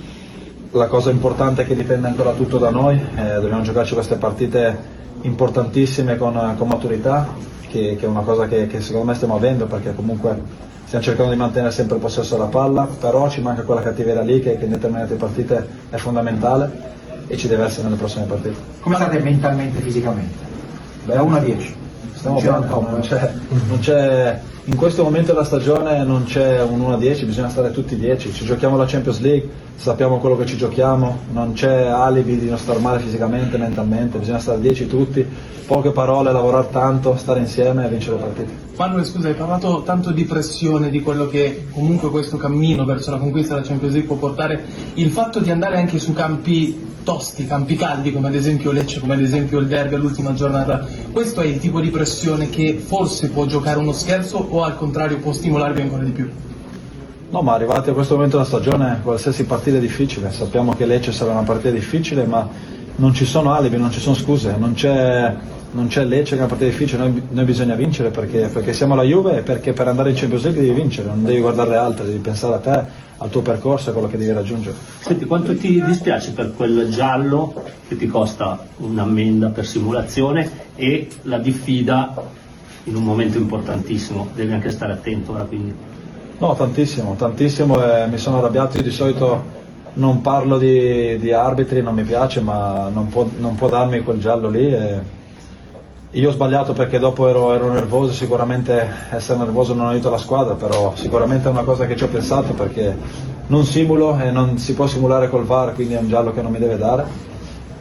la cosa importante è che dipende ancora tutto da noi, eh, dobbiamo giocarci queste partite importantissime con, con maturità, che, che è una cosa che, che secondo me stiamo avendo perché comunque stiamo cercando di mantenere sempre il possesso della palla, però ci manca quella cattiveria lì che, che in determinate partite è fondamentale e ci deve essere nelle prossime partite. Come state mentalmente e fisicamente? Da uno a dieci. Stiamo bene, non c'è, non c'è, in questo momento della stagione non c'è un uno a dieci, bisogna stare tutti dieci, ci giochiamo la Champions League, sappiamo quello che ci giochiamo, non c'è alibi di non star male fisicamente, mentalmente, bisogna stare dieci tutti, poche parole, lavorare tanto, stare insieme e vincere le partite. Manuel, scusa, hai parlato tanto di pressione, di quello che comunque questo cammino verso la conquista della Champions League può portare, il fatto di andare anche su campi tosti, campi caldi come ad esempio Lecce, come ad esempio il derby all'ultima giornata, questo è il tipo di pressione che forse può giocare uno scherzo o al contrario può stimolarvi ancora di più? No, ma arrivati a questo momento della stagione qualsiasi partita è difficile, sappiamo che Lecce sarà una partita difficile, ma non ci sono alibi, non ci sono scuse, non c'è, non c'è Lecce che è una partita difficile, noi, noi bisogna vincere perché, perché siamo la Juve e perché per andare in Champions League devi vincere, non devi guardare le altre, devi pensare a te, al tuo percorso e a quello che devi raggiungere. Senti, quanto ti dispiace per quel giallo che ti costa un'ammenda per simulazione e la diffida in un momento importantissimo, devi anche stare attento ora quindi? No, tantissimo, tantissimo e mi sono arrabbiato, io di solito non parlo di, di arbitri, non mi piace, ma non può, non può darmi quel giallo lì e io ho sbagliato perché dopo ero, ero nervoso, sicuramente essere nervoso non aiuta la squadra, però sicuramente è una cosa che ci ho pensato perché non simulo e non si può simulare col V A R, quindi è un giallo che non mi deve dare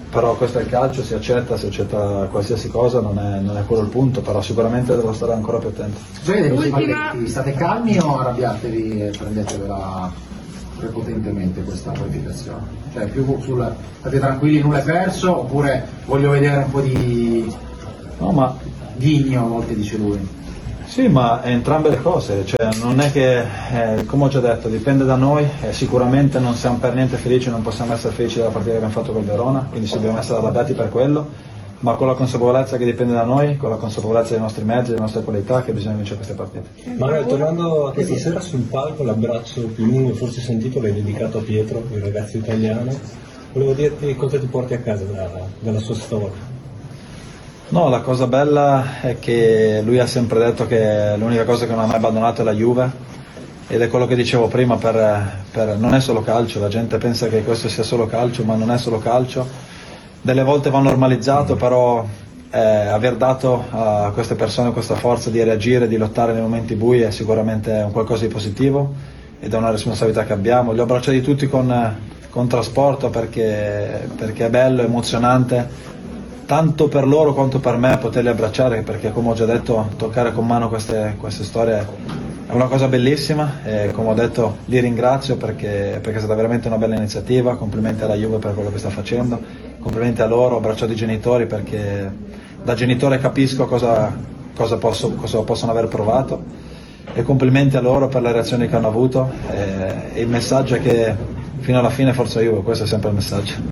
però questo è il calcio, si accetta, si accetta qualsiasi cosa, non è, non è quello il punto, però sicuramente devo stare ancora più attento. Ultima... State calmi o arrabbiatevi e prendetevela prepotentemente questa qualificazione? Cioè più sul state tranquilli, nulla è perso, oppure voglio vedere un po' di no, ma... ghigno a volte, dice lui. Sì, ma entrambe le cose, cioè non è che, eh, come ho già detto, dipende da noi, eh, sicuramente non siamo per niente felici, non possiamo essere felici della partita che abbiamo fatto col Verona, quindi dobbiamo essere arrabbiati per quello, ma con la consapevolezza che dipende da noi, con la consapevolezza dei nostri mezzi, delle nostre qualità, che bisogna vincere queste partite. Manuel, tornando a questa sera sul palco, l'abbraccio più lungo forse sentito l'hai dedicato a Pietro, il ragazzo italiano, volevo dirti cosa ti porti a casa dalla, dalla sua storia. No, la cosa bella è che lui ha sempre detto che l'unica cosa che non ha mai abbandonato è la Juve, ed è quello che dicevo prima, per, per, non è solo calcio, la gente pensa che questo sia solo calcio, ma non è solo calcio, delle volte va normalizzato, però eh, aver dato a queste persone questa forza di reagire, di lottare nei momenti bui è sicuramente un qualcosa di positivo ed è una responsabilità che abbiamo. Li ho abbracciati tutti con, con trasporto perché, perché è bello, emozionante, tanto per loro quanto per me poterli abbracciare, perché come ho già detto toccare con mano queste, queste storie è una cosa bellissima e come ho detto li ringrazio perché, perché è stata veramente una bella iniziativa. Complimenti alla Juve per quello che sta facendo, complimenti a loro, ho abbracciato i genitori perché da genitore capisco cosa, cosa, posso, cosa possono aver provato, e complimenti a loro per le reazioni che hanno avuto, e, e il messaggio è che fino alla fine forza Juve, questo è sempre il messaggio.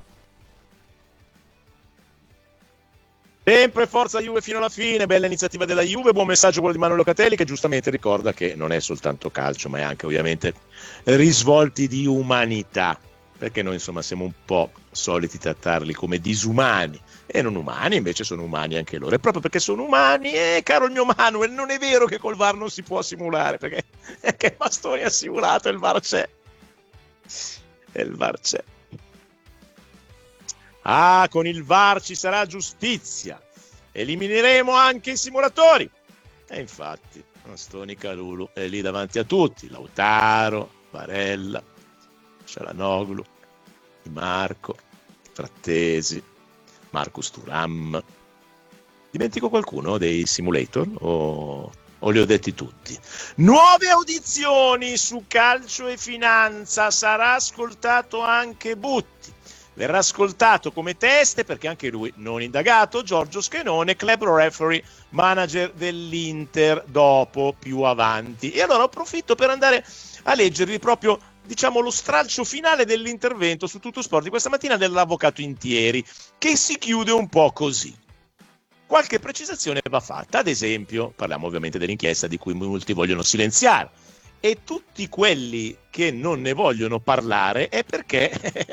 Sempre forza Juve fino alla fine, bella iniziativa della Juve, buon messaggio quello di Manuel Locatelli, che giustamente ricorda che non è soltanto calcio, ma è anche ovviamente risvolti di umanità, perché noi insomma siamo un po' soliti trattarli come disumani e non umani, invece sono umani anche loro, e proprio perché sono umani, eh, caro il mio Manuel, non è vero che col V A R non si può simulare, perché che Bastoni ha simulato, il V A R c'è, e il V A R c'è. Ah, con il V A R ci sarà giustizia. Elimineremo anche i simulatori. E infatti, Bastoni Calulu è lì davanti a tutti. Lautaro, Barella, Cialanoglu, Di Marco, Frattesi, Marcus Thuram. Dimentico qualcuno dei simulator o, o li ho detti tutti? Nuove audizioni su calcio e finanza. Sarà ascoltato anche Butti. Verrà ascoltato come teste, perché anche lui non indagato, Giorgio Schenone, club referee, manager dell'Inter, dopo, più avanti. E allora approfitto per andare a leggervi proprio, diciamo, lo stralcio finale dell'intervento su Tutto Sport di questa mattina dell'avvocato Intieri, che si chiude un po' così. Qualche precisazione va fatta, ad esempio, parliamo ovviamente dell'inchiesta di cui molti vogliono silenziare, e tutti quelli che non ne vogliono parlare è perché,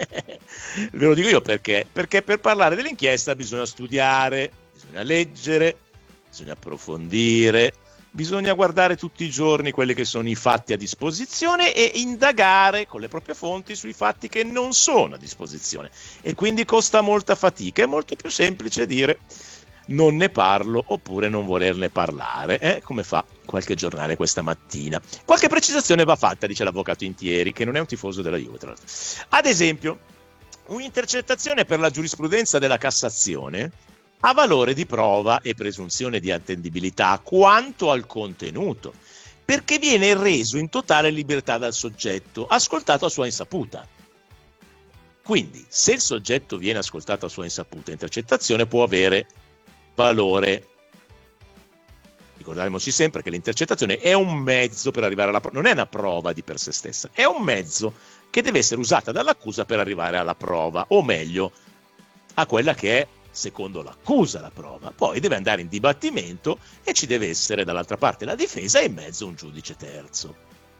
ve lo dico io perché, perché per parlare dell'inchiesta bisogna studiare, bisogna leggere, bisogna approfondire, bisogna guardare tutti i giorni quelli che sono i fatti a disposizione e indagare con le proprie fonti sui fatti che non sono a disposizione, e quindi costa molta fatica. È molto più semplice dire non ne parlo oppure non volerne parlare, eh? Come fa qualche giornale questa mattina. Qualche precisazione va fatta, dice l'avvocato Intieri, che non è un tifoso della Juve, tra l'altro. Ad esempio, un'intercettazione per la giurisprudenza della Cassazione ha valore di prova e presunzione di attendibilità quanto al contenuto, perché viene reso in totale libertà dal soggetto, ascoltato a sua insaputa. Quindi, se il soggetto viene ascoltato a sua insaputa, intercettazione può avere valore. Ricordiamoci sempre che l'intercettazione è un mezzo per arrivare alla prova, non è una prova di per sé stessa, è un mezzo che deve essere usata dall'accusa per arrivare alla prova, o meglio, a quella che è, secondo l'accusa, la prova. Poi deve andare in dibattimento e ci deve essere dall'altra parte la difesa e in mezzo un giudice terzo.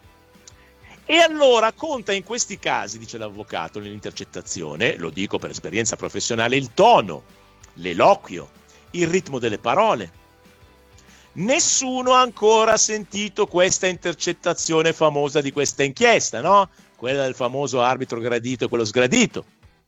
E allora conta in questi casi, dice l'avvocato, nell'intercettazione, lo dico per esperienza professionale, il tono, l'eloquio, il ritmo delle parole. Nessuno ha ancora sentito questa intercettazione famosa di questa inchiesta, no? Quella del famoso arbitro gradito e quello sgradito.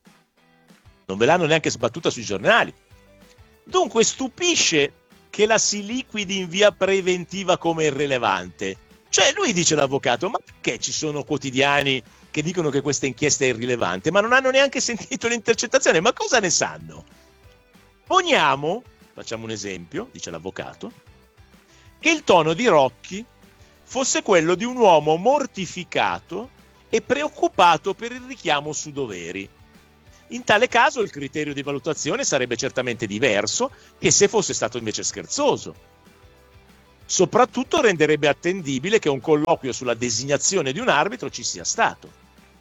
Non ve l'hanno neanche sbattuta sui giornali. Dunque stupisce che la si liquidi in via preventiva come irrilevante. Cioè lui, dice l'avvocato, ma perché ci sono quotidiani che dicono che questa inchiesta è irrilevante, ma non hanno neanche sentito l'intercettazione. Ma cosa ne sanno? Poniamo, facciamo un esempio, dice l'avvocato, che il tono di Rocchi fosse quello di un uomo mortificato e preoccupato per il richiamo su doveri. In tale caso il criterio di valutazione sarebbe certamente diverso che se fosse stato invece scherzoso. Soprattutto renderebbe attendibile che un colloquio sulla designazione di un arbitro ci sia stato.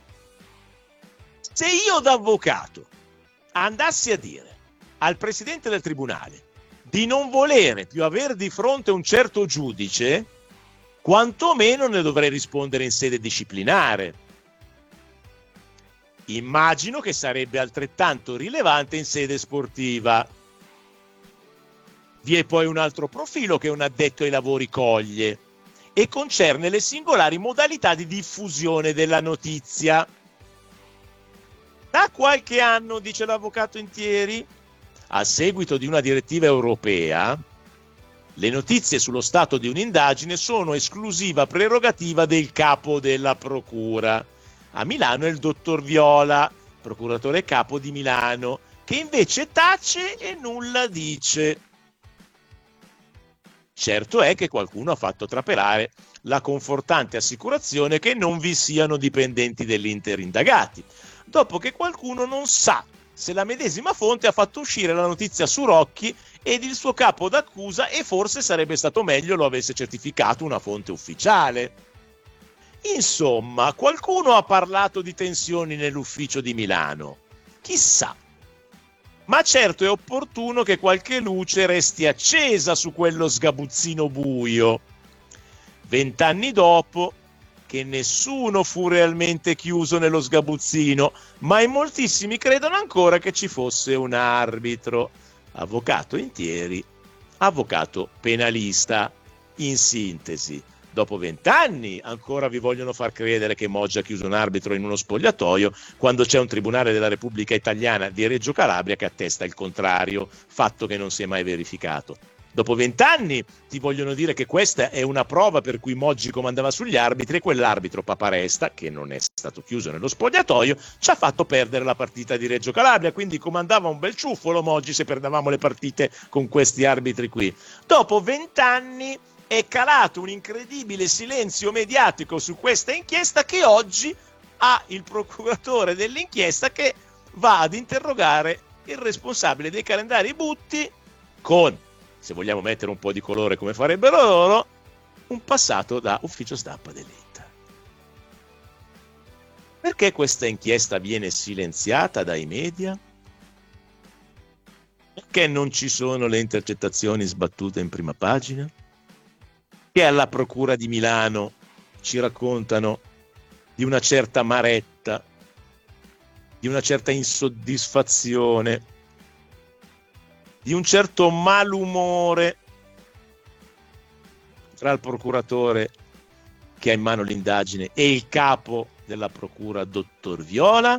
Se io da avvocato andassi a dire al presidente del tribunale di non volere più avere di fronte un certo giudice, quantomeno ne dovrei rispondere in sede disciplinare. Immagino che sarebbe altrettanto rilevante in sede sportiva. Vi è poi un altro profilo che un addetto ai lavori coglie e concerne le singolari modalità di diffusione della notizia. Da qualche anno, dice l'avvocato Intieri, a seguito di una direttiva europea, le notizie sullo stato di un'indagine sono esclusiva prerogativa del capo della procura. A Milano è il dottor Viola, procuratore capo di Milano, che invece tace e nulla dice. Certo è che qualcuno ha fatto trapelare la confortante assicurazione che non vi siano dipendenti dell'Inter indagati, dopo che qualcuno non sa se la medesima fonte ha fatto uscire la notizia su Rocchi ed il suo capo d'accusa, e forse sarebbe stato meglio lo avesse certificato una fonte ufficiale. Insomma, qualcuno ha parlato di tensioni nell'ufficio di Milano. Chissà. Ma certo è opportuno che qualche luce resti accesa su quello sgabuzzino buio. Vent'anni dopo, che nessuno fu realmente chiuso nello sgabuzzino, ma in moltissimi credono ancora che ci fosse un arbitro. Avvocato Intieri, avvocato penalista. In sintesi, dopo vent'anni ancora vi vogliono far credere che Moggia ha chiuso un arbitro in uno spogliatoio, quando c'è un tribunale della Repubblica Italiana di Reggio Calabria che attesta il contrario, fatto che non si è mai verificato. Dopo vent'anni ti vogliono dire che questa è una prova per cui Moggi comandava sugli arbitri e quell'arbitro Paparesta, che non è stato chiuso nello spogliatoio, ci ha fatto perdere la partita di Reggio Calabria, quindi comandava un bel ciuffolo Moggi se perdevamo le partite con questi arbitri qui. Dopo vent'anni è calato un incredibile silenzio mediatico su questa inchiesta, che oggi ha il procuratore dell'inchiesta che va ad interrogare il responsabile dei calendari Butti con, se vogliamo mettere un po' di colore come farebbero loro, un passato da ufficio stampa dell'Inter. Perché questa inchiesta viene silenziata dai media? Perché non ci sono le intercettazioni sbattute in prima pagina? Che alla Procura di Milano ci raccontano di una certa maretta, di una certa insoddisfazione, di un certo malumore tra il procuratore che ha in mano l'indagine e il capo della procura, dottor Viola,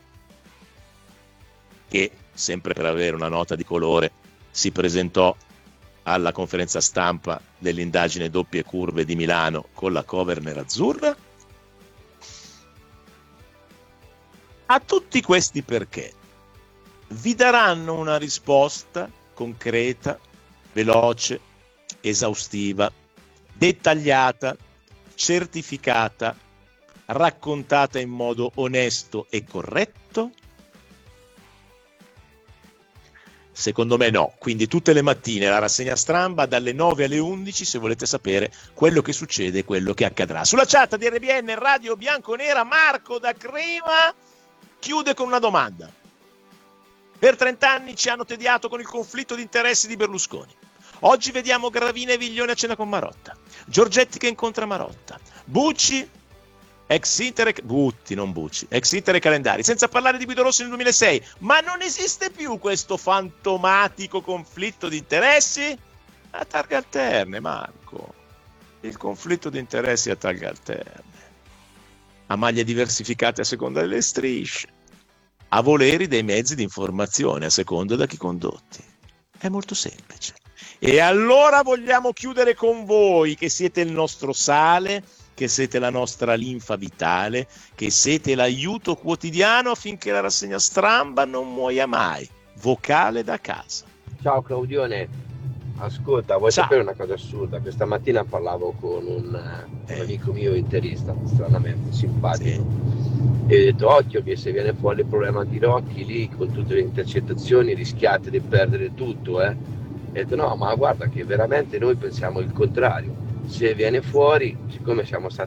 che, sempre per avere una nota di colore, si presentò alla conferenza stampa dell'indagine doppie curve di Milano con la cover nerazzurra. A tutti questi perché vi daranno una risposta concreta, veloce, esaustiva, dettagliata, certificata, raccontata in modo onesto e corretto? Secondo me no, quindi tutte le mattine la rassegna stampa dalle nove alle undici se volete sapere quello che succede e quello che accadrà. Sulla chat di R B N Radio Bianconera, Marco da Crema chiude con una domanda. Per trent'anni ci hanno tediato con il conflitto di interessi di Berlusconi. Oggi vediamo Gravina e Viglione a cena con Marotta, Giorgetti che incontra Marotta, Bucci, ex Inter e Butti, non Bucci, ex Inter e Calendari, senza parlare di Guido Rossi nel duemilasei. Ma non esiste più questo fantomatico conflitto di interessi? A targhe alterne, Marco. Il conflitto di interessi a targhe alterne, a maglie diversificate a seconda delle strisce, a voleri dei mezzi di informazione a seconda da chi condotti. È molto semplice. E allora vogliamo chiudere con voi, che siete il nostro sale che siete la nostra linfa vitale, che siete l'aiuto quotidiano affinché la rassegna Stramba non muoia mai. Vocale da casa. Ciao Claudione, ascolta, vuoi Ciao. sapere una cosa assurda? Questa mattina parlavo con un, eh. un amico mio interista, stranamente simpatico, sì. E ho detto occhio che se viene fuori il problema di Rocchi lì con tutte le intercettazioni rischiate di perdere tutto, eh? E ho detto no, ma guarda che veramente noi pensiamo il contrario. Se viene fuori, siccome siamo stati